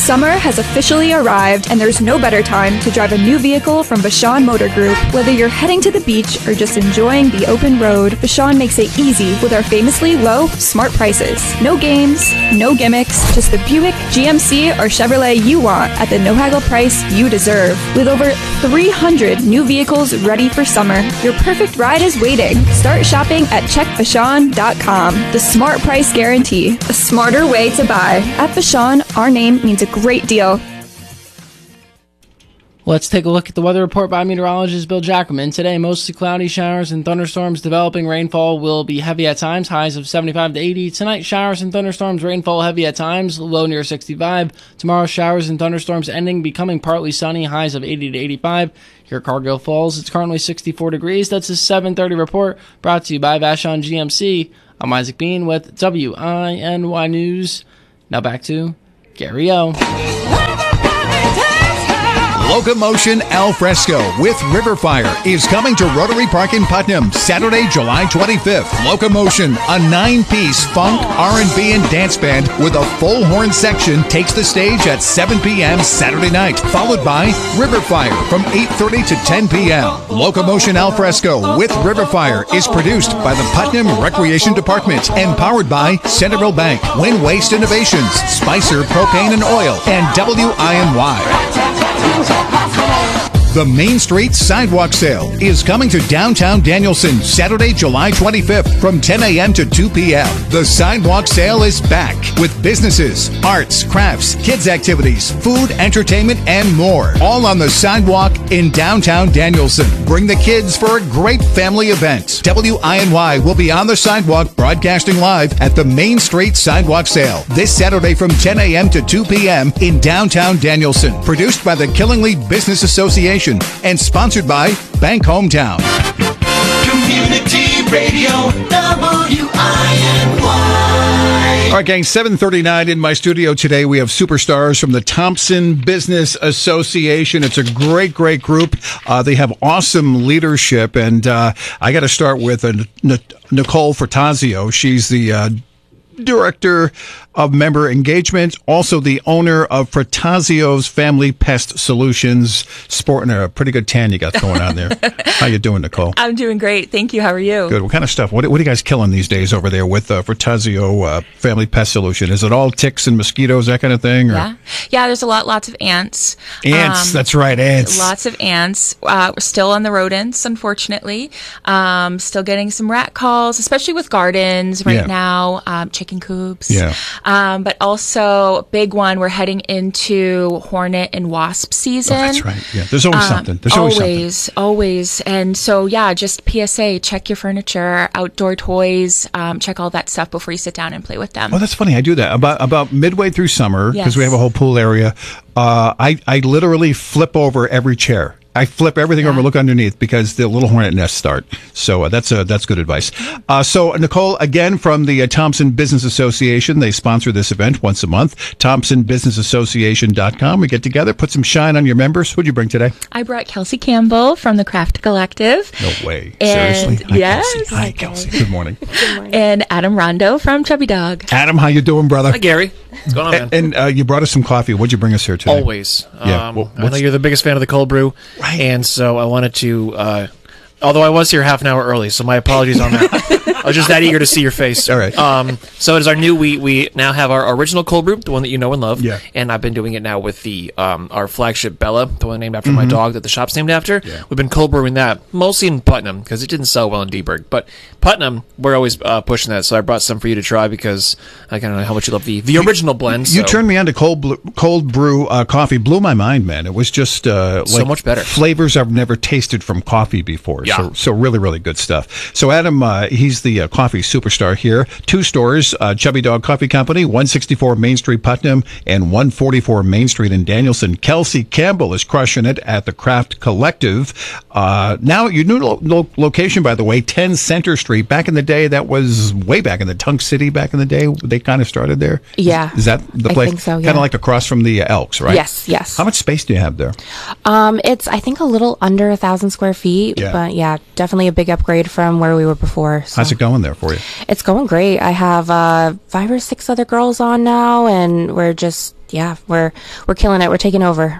Summer has officially arrived, and there's no better time to drive a new vehicle from Vashon Motor Group. Whether you're heading to the beach or just enjoying the open road, Vashon makes it easy with our famously low, smart prices. No games, no gimmicks, just the Buick, G M C, or Chevrolet you want at the no-haggle price you deserve. With over three hundred new vehicles ready for summer, your perfect ride is waiting. Start shopping at check vashon dot com. The smart price guarantee, a smarter way to buy. At Vashon, our name means a great deal. Let's take a look at the weather report by meteorologist Bill Jackelman. Today, mostly cloudy, showers and thunderstorms developing. Rainfall will be heavy at times, highs of seventy-five to eighty. Tonight, showers and thunderstorms, rainfall heavy at times, low near sixty-five. Tomorrow, showers and thunderstorms ending, becoming partly sunny, highs of eighty to eighty-five. Here at Cargill Falls, it's currently sixty-four degrees. That's a seven thirty report brought to you by Vashon G M C. I'm Isaac Bean with W I N Y News. Now back to Gary O. Locomotion Al Fresco with River Fire is coming to Rotary Park in Putnam Saturday, July twenty-fifth. Locomotion, a nine-piece funk, R and B, and dance band with a full horn section, takes the stage at seven p.m. Saturday night, followed by River Fire from eight thirty to ten p.m. Locomotion Al Fresco with River Fire is produced by the Putnam Recreation Department and powered by Centerville Bank, Wind Waste Innovations, Spicer Propane and Oil, and W I N Y. The Main Street Sidewalk Sale is coming to downtown Danielson Saturday, July twenty-fifth from ten a.m. to two p.m. The Sidewalk Sale is back with businesses, arts, crafts, kids activities, food, entertainment, and more. All on the sidewalk in downtown Danielson. Bring the kids for a great family event. W I N Y will be on the sidewalk broadcasting live at the Main Street Sidewalk Sale this Saturday from ten a.m. to two p.m. in downtown Danielson. Produced by the Killingly Business Association and sponsored by Bank Hometown. Community Radio, W I N Y. All right, gang, seven thirty-nine in my studio today. We have superstars from the Thompson Business Association. It's a great, great group. Uh, they have awesome leadership. And uh, I got to start with uh, N- Nicole Furtazio. She's the uh, Director of Member Engagement, also the owner of Furtazio's Family Pest Solutions. Sporting a pretty good tan you got going on there. How you doing, Nicole? I'm doing great. Thank you. How are you? Good. What kind of stuff? What, what are you guys killing these days over there with uh, Furtazio uh, Family Pest Solution? Is it all ticks and mosquitoes, that kind of thing? Or? Yeah. Yeah, there's a lot, lots of ants. Ants. Um, that's right, ants. Lots of ants. Uh, we're still on the rodents, unfortunately. Um, still getting some rat calls, especially with gardens right Yeah. now, um, chicken coops. Yeah. Um, but also, big one, we're heading into hornet and wasp season. Oh, that's right. Yeah, there's always Um, something. There's always, always something. Always. And so, yeah, just P S A, check your furniture, outdoor toys, um, check all that stuff before you sit down and play with them. Oh, that's funny. I do that about about midway through summer because Yes. we have a whole pool area. Uh, I I literally flip over every chair. I flip everything over, look underneath because the little hornet nests start. So uh, that's uh, that's good advice. Uh, so Nicole, again from the uh, Thompson Business Association, they sponsor this event once a month. Thompson Business Association dot com. We get together, put some shine on your members. Who'd you bring today? I brought Kelsey Campbell from the Craft Collective. No way. And Seriously? Hi, yes. Kelsey. Hi, Kelsey. Good morning. And Adam Rondo from Chubby Dog. Adam, how you doing, brother? Hi, Gary. What's going on, man? And, and uh, you brought us some coffee. What'd you bring us here today? Always. Yeah. Um, Well, I know what's- you're the biggest fan of the cold brew. Right. And so I wanted to, uh, although I was here half an hour early, so my apologies on that. I was just that eager to see your face. All right. Um, so it is our new, we, we now have our original cold brew, the one that you know and love. Yeah. And I've been doing it now with the um, our flagship Bella, the one named after my Mhm. dog that the shop's named after. We've been cold brewing that, mostly in Putnam, because it didn't sell well in Deburgh. But Putnam, we're always uh, pushing that, so I brought some for you to try because I kind of know how much you love the, the original blend. You so. turned me on to cold bl- cold brew uh, coffee. Blew my mind, man. It was just uh, So like much better. flavors I've never tasted from coffee before. Yeah. So, so really, really good stuff. So Adam, uh, he's the uh, coffee superstar here. Two stores, uh, Chubby Dog Coffee Company, one sixty-four Main Street, Putnam, and one forty-four Main Street in Danielson. Kelsey Campbell is crushing it at the Craft Collective. Uh, now, your new lo- lo- location, by the way, ten Center Street. Back in the day, that was way back in the Tunk City. Back in the day, they kind of started there. Yeah. Is, is that the I place? think so, Kind yeah. of like across from the uh, Elks, right? Yes, yes. How much space do you have there? Um, it's I think a little under a thousand square feet, Yeah. but yeah, definitely a big upgrade from where we were before. So. How's it going there for you? It's going great. I have uh, five or six other girls on now, and we're just yeah, we're we're killing it. We're taking over.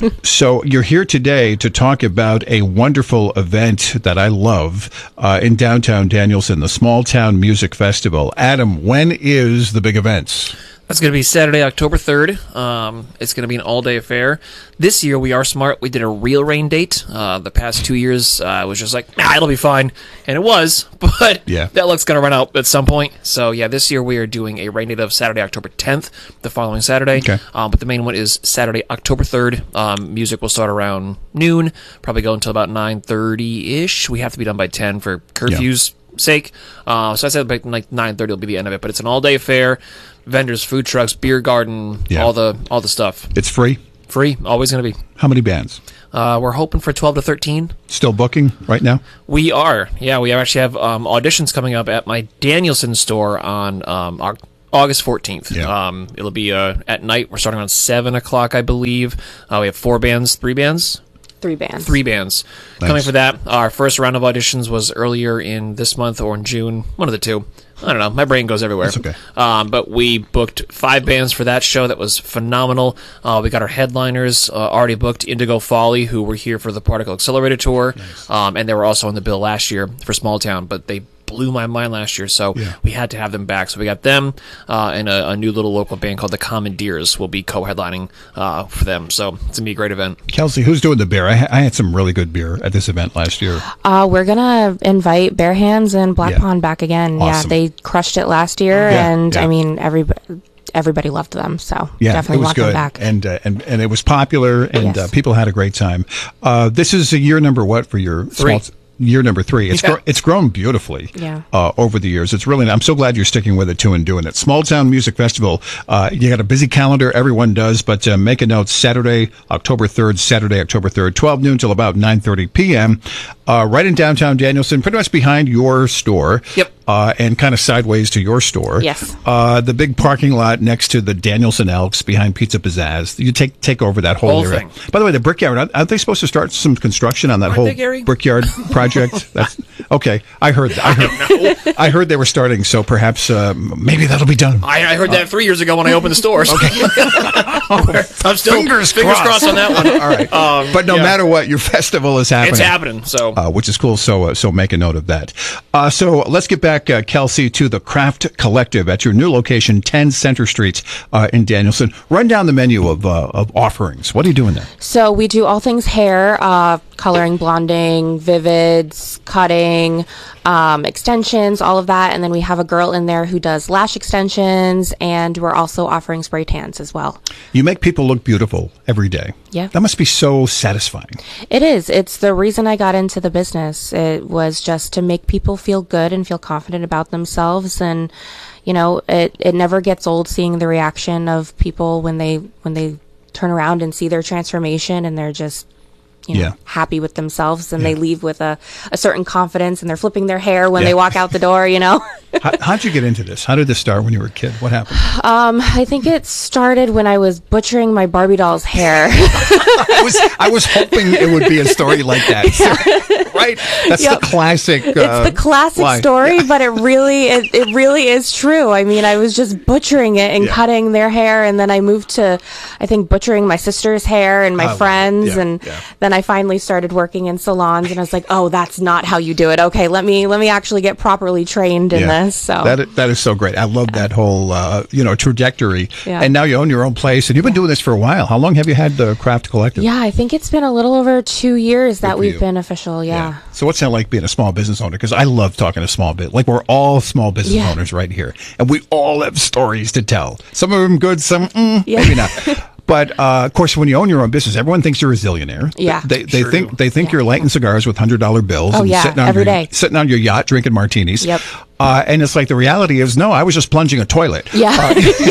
So you're here today to talk about a wonderful event that I love uh, in downtown Danielson, the Small Town Music Festival. Adam, when is the big event? That's going to be Saturday, October third. Um, it's going to be an all-day affair. This year, we are smart. We did a real rain date. Uh, the past two years, uh, it was just like, nah, it'll be fine. And it was, but yeah. that luck's going to run out at some point. So, yeah, this year we are doing a rain date of Saturday, October tenth, the following Saturday. Okay. Um, but the main one is Saturday, October third. Um, music will start around noon, probably go until about nine thirty-ish. We have to be done by ten for curfews. Yeah. sake. Uh, so I said like nine thirty will be the end of it, but it's an all-day affair. Vendors, food trucks, beer garden, yeah. all the all the stuff. It's free? Free, always going to be. How many bands? Uh, we're hoping for twelve to thirteen. Still booking right now? We are. Yeah, we actually have um, auditions coming up at my Danielson store on um, August fourteenth. Yeah. Um, it'll be uh, at night. We're starting around seven o'clock, I believe. Uh, we have four bands, three bands? Three bands. Three bands. Nice. Coming for that. Our first round of auditions was earlier in this month or in June. One of the two. I don't know. My brain goes everywhere. That's okay. Um, but we booked five bands for that show. That was phenomenal. Uh, we got our headliners uh, already booked. Indigo Folly, who were here for the Particle Accelerator Tour. Nice. Um, and they were also on the bill last year for Small Town, but they blew my mind last year, so yeah. we had to have them back. So we got them, uh, and a, a new little local band called the Commandeers will be co-headlining uh, for them. So it's going to be a great event. Kelsey, who's doing the beer? I, ha- I had some really good beer at this event last year. Uh, we're going to invite Bare Hands and Black Yeah. Pond back again. Awesome. Yeah, they crushed it last year, Yeah, and yeah. I mean, everybody... Everybody loved them, so Yeah, definitely it was want good, them back. and uh, and and it was popular, and Yes. uh, people had a great time. Uh, this is a year number what for your Three. small year number three? It's Yeah. gro- it's grown beautifully. Yeah. Uh, over the years, it's really. I'm so glad you're sticking with it too and doing it. Small Town Music Festival. Uh, you got a busy calendar, everyone does, but uh, make a note. Saturday, October third. Saturday, October third, twelve noon till about nine thirty p.m. Uh, right in downtown Danielson, pretty much behind your store. Yep. Uh, and kind of sideways to your store. Yes. Uh, the big parking lot next to the Danielson Elks behind Pizza Pizzazz. You take take over that whole, Whole area. thing. By the way, the Brickyard, aren't aren't they supposed to start some construction on that Aren't whole they, Gary? Brickyard project? That's okay. I heard that. I heard, I heard they were starting, so perhaps uh, maybe that'll be done. I, I heard that three years ago when I opened the stores. Okay. I'm still Fingers fingers crossed. crossed on that one. All right. Um, but no yeah. matter what, your festival is happening. It's happening, so. Uh, which is cool. So, uh, so make a note of that. Uh, so let's get back, uh, Kelsey, to the Craft Collective at your new location, ten Center Street, uh, in Danielson. Run down the menu of uh, of offerings. What are you doing there? So we do all things hair, uh, coloring, blonding, vivids, cutting, um, extensions, all of that. And then we have a girl in there who does lash extensions, and we're also offering spray tans as well. You make people look beautiful every day. Yeah. That must be so satisfying. It is. It's the reason I got into the business. It was just to make people feel good and feel confident about themselves. And, you know, it, it never gets old seeing the reaction of people when they, when they turn around and see their transformation and they're just, you know, Yeah. happy with themselves, and Yeah. they leave with a, a certain confidence, and they're flipping their hair when Yeah. they walk out the door, you know? How, how'd you get into this? How did this start when you were a kid? What happened? Um, I think it started when I was butchering my Barbie doll's hair. I was I was hoping it would be a story like that. Right? That's Yep. the classic. Uh, It's the classic lie. story, but it really, it, it really is true. I mean, I was just butchering it and Yeah. cutting their hair, and then I moved to, I think, butchering my sister's hair and I my love it. friends, Yeah, and yeah. then I finally started working in salons, and I was like, oh, that's not how you do it. Okay, let me let me actually get properly trained in Yeah. this. So That, that is so great. I love that whole, uh, you know, trajectory. Yeah. And now you own your own place, and you've been doing this for a while. How long have you had the Craft Collective? yeah, I think it's been a little over two years that for we've you. been official. Yeah. So what's that like being a small business owner? Because I love talking to small bit. Like we're all small business Yeah. owners right here, and we all have stories to tell. Some of them good, some mm, Yeah. maybe not. But uh, of course, when you own your own business, everyone thinks you're a zillionaire. Yeah. they they Sure think do. they think you're lighting cigars with hundred dollar bills. Oh, and yeah, sitting on every your, day. sitting on your yacht drinking martinis. Yep. Uh, and it's like the reality is, no, I was just plunging a toilet. Yeah. Uh,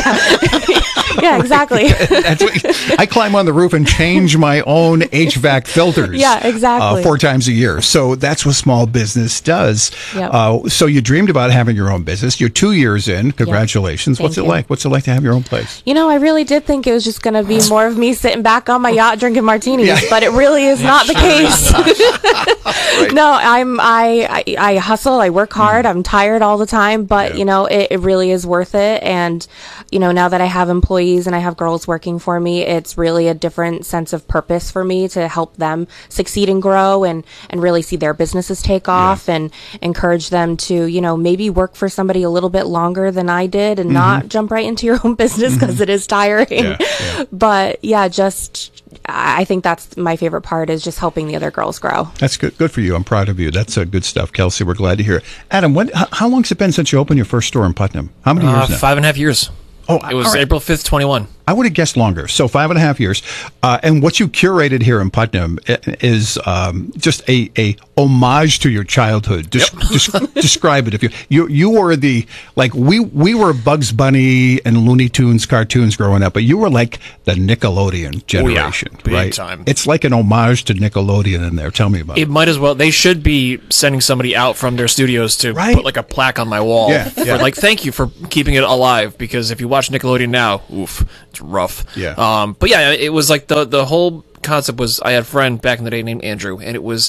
yeah, exactly. That's what, I climb on the roof and change my own H V A C filters. Yeah, exactly. Uh, four times a year. So that's what small business does. Yep. Uh, so you dreamed about having your own business. You're two years in. Congratulations. Thank What's it you. like? What's it like to have your own place? You know, I really did think it was just going to be more of me sitting back on my yacht drinking martinis, Yeah. but it really is not the case. Right. No, I'm I, I I hustle. I work hard. I'm tired all the time, but Yeah. you know, it, it really is worth it. And you know, now that I have employees and I have girls working for me, it's really a different sense of purpose for me to help them succeed and grow, and and really see their businesses take off, and encourage them to, you know, maybe work for somebody a little bit longer than I did, and Mhm. not jump right into your own business because Mhm. is tiring. Yeah, yeah. But yeah, just I think that's my favorite part, is just helping the other girls grow. That's good. Good for you. I'm proud of you. That's uh, good stuff, Kelsey. We're glad to hear it. Adam, when, how, how long has it been since you opened your first store in Putnam? How many Uh, years now? five and a half years. Oh, it was all right. April fifth, twenty-one. I would have guessed longer. So five and a half years. Uh, and what you curated here in Putnam i- is um, just a, a homage to your childhood. Des- des- describe it. If you, you you were the, like, we we were Bugs Bunny and Looney Tunes cartoons growing up, but you were like the Nickelodeon generation, Oh, yeah. Big right? time. It's like an homage to Nickelodeon in there. Tell me about it. It might as well. They should be sending somebody out from their studios to put like a plaque on my wall. Yeah, for, yeah. like, thank you for keeping it alive. Because if you watch Nickelodeon now, oof, it's rough. Yeah. Um. But yeah, it was like the the whole concept was, I had a friend back in the day named Andrew, and it was,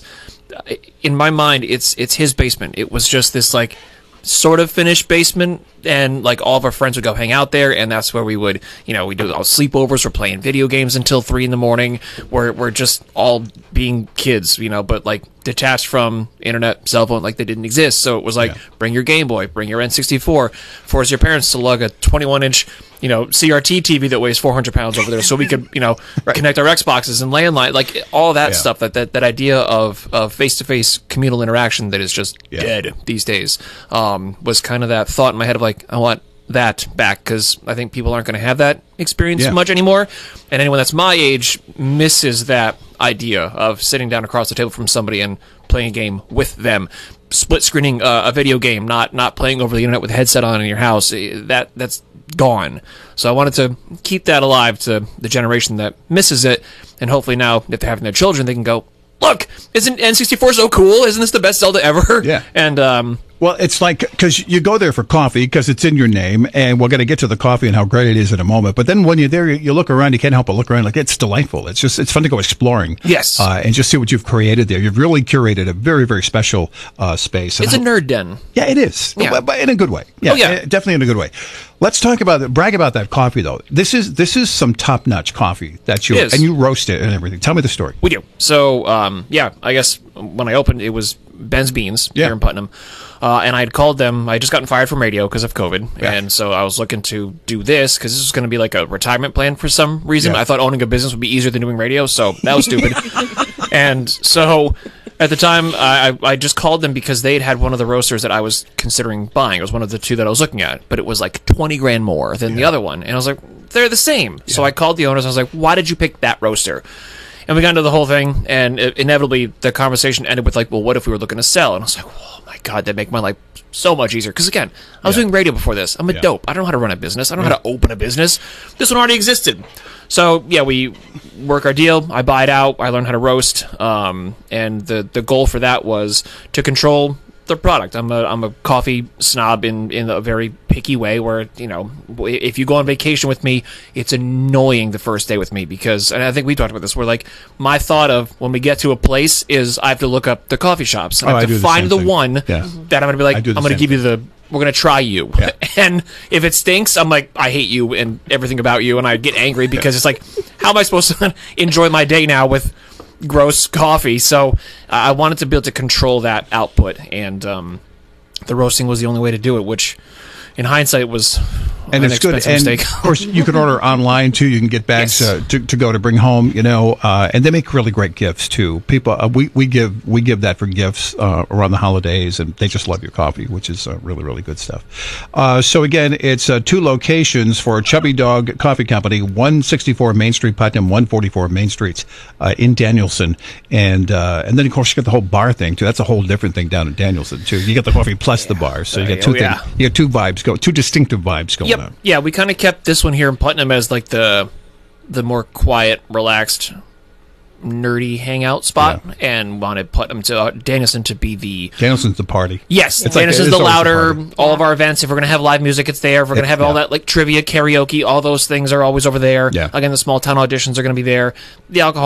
in my mind, it's it's his basement. It was just this like sort of finished basement, and like all of our friends would go hang out there, and that's where we would, you know, we do all sleepovers. We're playing video games until three in the morning. We're we're just all being kids, you know, but like detached from internet, cell phone, like they didn't exist. So it was like, bring your Game Boy, bring your N sixty-four, force your parents to lug a twenty-one inch, you know, C R T T V that weighs four hundred pounds over there, so we could, you know, connect our Xboxes and landline, like all that Yeah. stuff. That, that that idea of of face to face communal interaction that is just dead these days, um, was kind of that thought in my head of like, I want that back, because I think people aren't going to have that experience Yeah. much anymore, and anyone that's my age misses that idea of sitting down across the table from somebody and playing a game with them, split screening uh, a video game, not not playing over the internet with a headset on in your house. Eh, That that's gone. So I wanted to keep that alive to the generation that misses it, and hopefully now, if they're having their children, they can go, look, isn't N sixty-four so cool? Isn't this the best Zelda ever? Yeah. And um, Well, it's like, because you go there for coffee because it's in your name, and we're going to get to the coffee and how great it is in a moment. But then when you're there, you, you look around, you can't help but look around. Like, it's delightful. It's just, it's fun to go exploring. Yes. Uh, and just see what you've created there. You've really curated a very, very special uh, space. And it's a I- nerd den. Yeah, it is. Yeah. But, but in a good way. Yeah, Oh, yeah. eh, definitely in a good way. Let's talk about it. Brag about that coffee, though. This is this is some top notch coffee that you It is. and you roast it and everything. Tell me the story. We do. So, um, yeah, I guess when I opened, it was Ben's Beans here in Putnam. Uh, and I had called them. I had just gotten fired from radio because of COVID. And so I was looking to do this because this was going to be like a retirement plan for some reason. Yeah. I thought owning a business would be easier than doing radio. So that was stupid. And so at the time, I, I just called them because they had had one of the roasters that I was considering buying. It was one of the two that I was looking at. But it was like twenty grand more than the other one. And I was like, they're the same. So I called the owners. I was like, why did you pick that roaster? And we got into the whole thing, and it, inevitably the conversation ended with like, well, what if we were looking to sell? And I was like, oh my God, that'd make my life so much easier. Because again, I was doing radio before this. I'm a Yeah. dope. I don't know how to run a business. I don't know how to open a business. This one already existed. So yeah, we work our deal. I buy it out. I learn how to roast. Um, and the, the goal for that was to control the product. I'm a I'm a coffee snob in, in a very picky way where, you know, if you go on vacation with me, it's annoying the first day with me because, and I think we talked about this, where like my thought of when we get to a place is I have to look up the coffee shops and Oh, I I have do to the find same the thing. one Yeah. that I'm going to be like, I do the I'm going to same give you the, we're going to try you. Yeah. And if it stinks, I'm like, I hate you and everything about you. And I get angry because it's like, how am I supposed to enjoy my day now with gross coffee? So uh, I wanted to be able to control that output, and um, the roasting was the only way to do it, which in hindsight was And an it's good. expensive And mistake. of course, you can order online too. You can get bags Yes. uh, to, to go to bring home. You know, uh, and they make really great gifts too. People, uh, we we give we give that for gifts uh, around the holidays, and they just love your coffee, which is uh, really really good stuff. Uh, so again, it's uh, two locations for Chubby Dog Coffee Company: one sixty-four Main Street, Putnam; one forty-four Main Street uh, in Danielson. And uh, and then of course you got the whole bar thing too. That's a whole different thing down in Danielson too. You got the coffee plus the bar, so you Uh, got two oh, yeah. things. You got two vibes go, two distinctive vibes going Yep. on. Yeah, we kind of kept this one here in Putnam as like the the more quiet, relaxed, nerdy hangout spot, and wanted Putnam to uh, Danielson to be the Danielson's the party. yes. It's like- Danielson's it's the always a louder. party. All of our events, if we're gonna have live music, it's there. If we're gonna have all Yeah. that like trivia, karaoke, all those things are always over there. Yeah. Again, the small town auditions are gonna be there. The alcohol's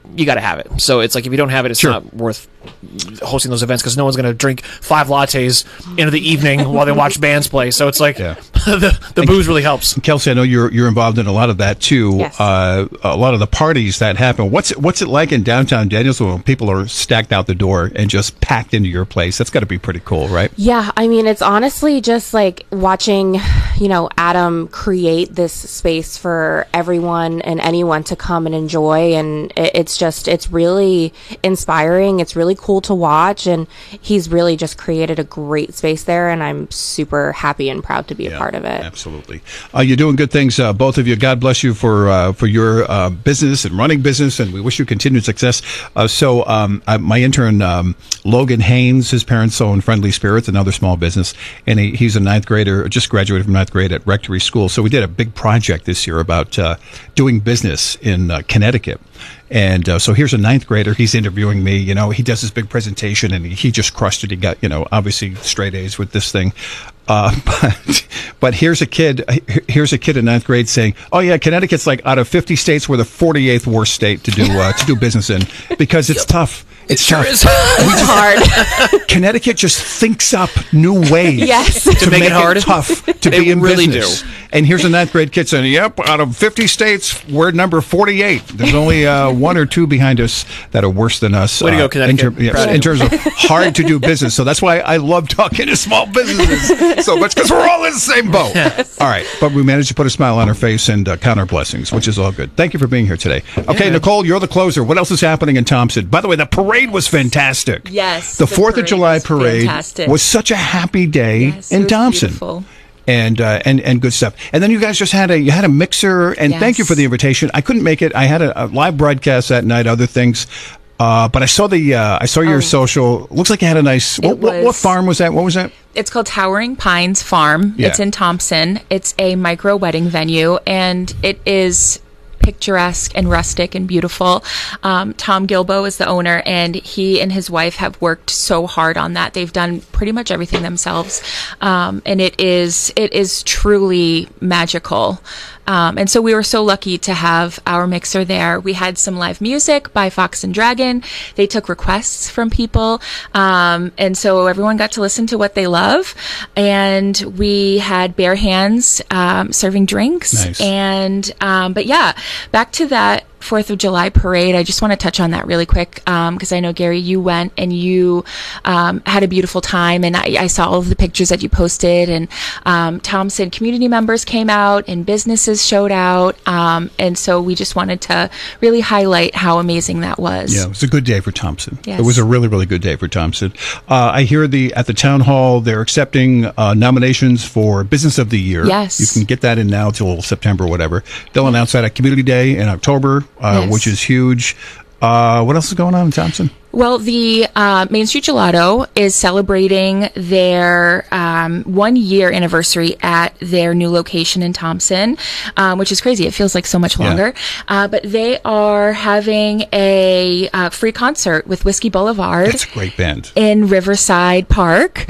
you got to have it. So it's like if you don't have it, it's Sure. not worth hosting those events because no one's going to drink five lattes into the evening while they watch bands play. So it's like the the booze really helps. Kelsey, I know you're you're involved in a lot of that too. Yes. Uh, a lot of the parties that happen. What's it, what's it like in downtown Danielsville when people are stacked out the door and just packed into your place? That's got to be pretty cool, right? Yeah, I mean, it's honestly just like watching, you know, Adam create this space for everyone and anyone to come and enjoy. And it, it's just, it's really inspiring. It's really cool to watch. And he's really just created a great space there. And I'm super happy and proud to be a part of it. Absolutely. Uh, you're doing good things, uh, both of you. God bless you for uh, for your uh, business and running business, and we wish you continued success. Uh, so um, I, my intern, um, Logan Haynes, his parents own Friendly Spirits, another small business, and he, he's a ninth grader, just graduated from ninth grade at Rectory School. So we did a big project this year about uh, doing business in uh, Connecticut. And uh, so here's a ninth grader. He's interviewing me. You know, he does this big presentation, and he, he just crushed it. He got, you know, obviously straight A's with this thing. Uh, but, but here's a kid. Here's a kid in ninth grade saying, "Oh yeah, Connecticut's like out of fifty states, we're the forty-eighth worst state to do uh, to do business in because it's tough. It's sure tough. is. It's hard. Connecticut just thinks up new ways Yes. to, To make it hard? tough to They be in really business. do. And here's a ninth grade kid saying, "Yep, out of fifty states, we're number forty-eight. There's only uh, one or two behind us that are worse than us. Way to uh, go, Connecticut. In, ter- yeah, Proud of in you. terms of hard to do business. So that's why I love talking to small businesses so much because we're all in the same boat. All right, but we managed to put a smile on our face and uh, count our blessings, which is all good. Thank you for being here today. Okay, Yeah. Nicole, you're the closer. What else is happening in Thompson? By the way, the parade was fantastic. Yes, the the Fourth of parade July was parade fantastic. was such a happy day Yes, it in was Thompson. beautiful. And, uh, and and good stuff. And then you guys just had a you had a mixer, and thank you Yes. for the invitation. I couldn't make it. I had a, a live broadcast that night, other things, uh, but I saw the uh, I saw your Oh. social. Looks like you had a nice. What, what, what was- farm was that? What was that? It's called Towering Pines Farm. Yeah. It's in Thompson. It's a micro wedding venue, and it is picturesque and rustic and beautiful. Um, Tom Gilbo is the owner, and he and his wife have worked so hard on that. They've done pretty much everything themselves, um, and it is it is truly magical. Um, and so we were so lucky to have our mixer there. We had some live music by Fox and Dragon. They took requests from people. Um, and so everyone got to listen to what they love. And we had bare hands um, serving drinks. Nice. And, um, but yeah, back to that Fourth of July parade. I just want to touch on that really quick because I know, Gary, you went and you um, had a beautiful time, and I, I saw all of the pictures that you posted, and um, Thompson community members came out and businesses showed out, um, and so we just wanted to really highlight how amazing that was. Yeah, it was a good day for Thompson. Yes. It was a really, really good day for Thompson. Uh, I hear the at the town hall they're accepting uh, nominations for Business of the Year. Yes. You can get that in now till September, or whatever. They'll announce that at Community Day in October, uh, Yes. which is huge. Uh, what else is going on in Thompson? Well, the uh, Main Street Gelato is celebrating their um, one year anniversary at their new location in Thompson, um, which is crazy. It feels like so much Yeah. longer. Uh, but they are having a uh, free concert with Whiskey Boulevard That's a great band. in Riverside Park.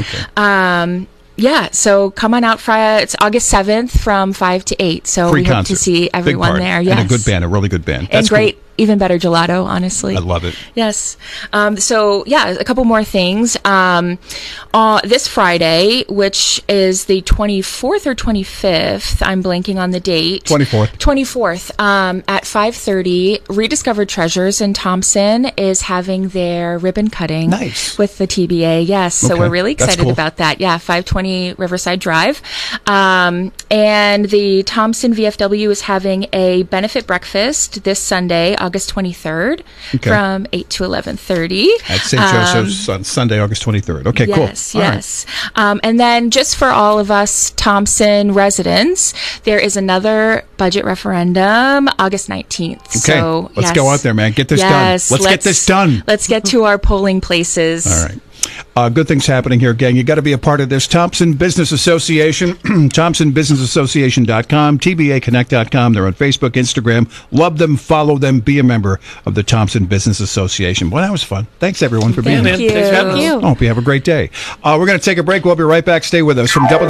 Um, yeah, so come on out Friday. It's August seventh from five to eight. So Free we hope concert. to see Big everyone party. there. Yes. And a good band, a really good band. And That's cool. great, even better gelato, honestly. I love it. Yes. Um, so, yeah, a couple more things. Um, uh, this Friday, which is the twenty-fourth or twenty-fifth, I'm blanking on the date. twenty-fourth. twenty-fourth, um, at five thirty, Rediscovered Treasures in Thompson is having their ribbon cutting. Nice. With the T B A, yes. So Okay. we're really That's excited cool. about that. Yeah, five twenty Riverside Drive. Um, and the Thompson V F W is having a benefit breakfast this Sunday, August twenty-third, Okay. from eight to eleven thirty. At Saint Um, Joseph's on Sunday, August twenty-third. Okay, yes, cool. All right. yes. Um, and then just for all of us Thompson residents, there is another budget referendum August nineteenth. Okay, So, let's yes. go out there, man. Get this Yes, done. Let's, get this done. Let's get to our polling places. All right. Uh, good things happening here, gang. You got to be a part of this. Thompson Business Association, thompson business association dot com, T B A connect dot com. They're on Facebook, Instagram. Love them, follow them, be a member of the Thompson Business Association. Well, that was fun. Thanks, everyone, for being Thank here. you. Thanks for having us. Thank you. I hope you have a great day. Uh, we're going to take a break. We'll be right back. Stay with us from Double.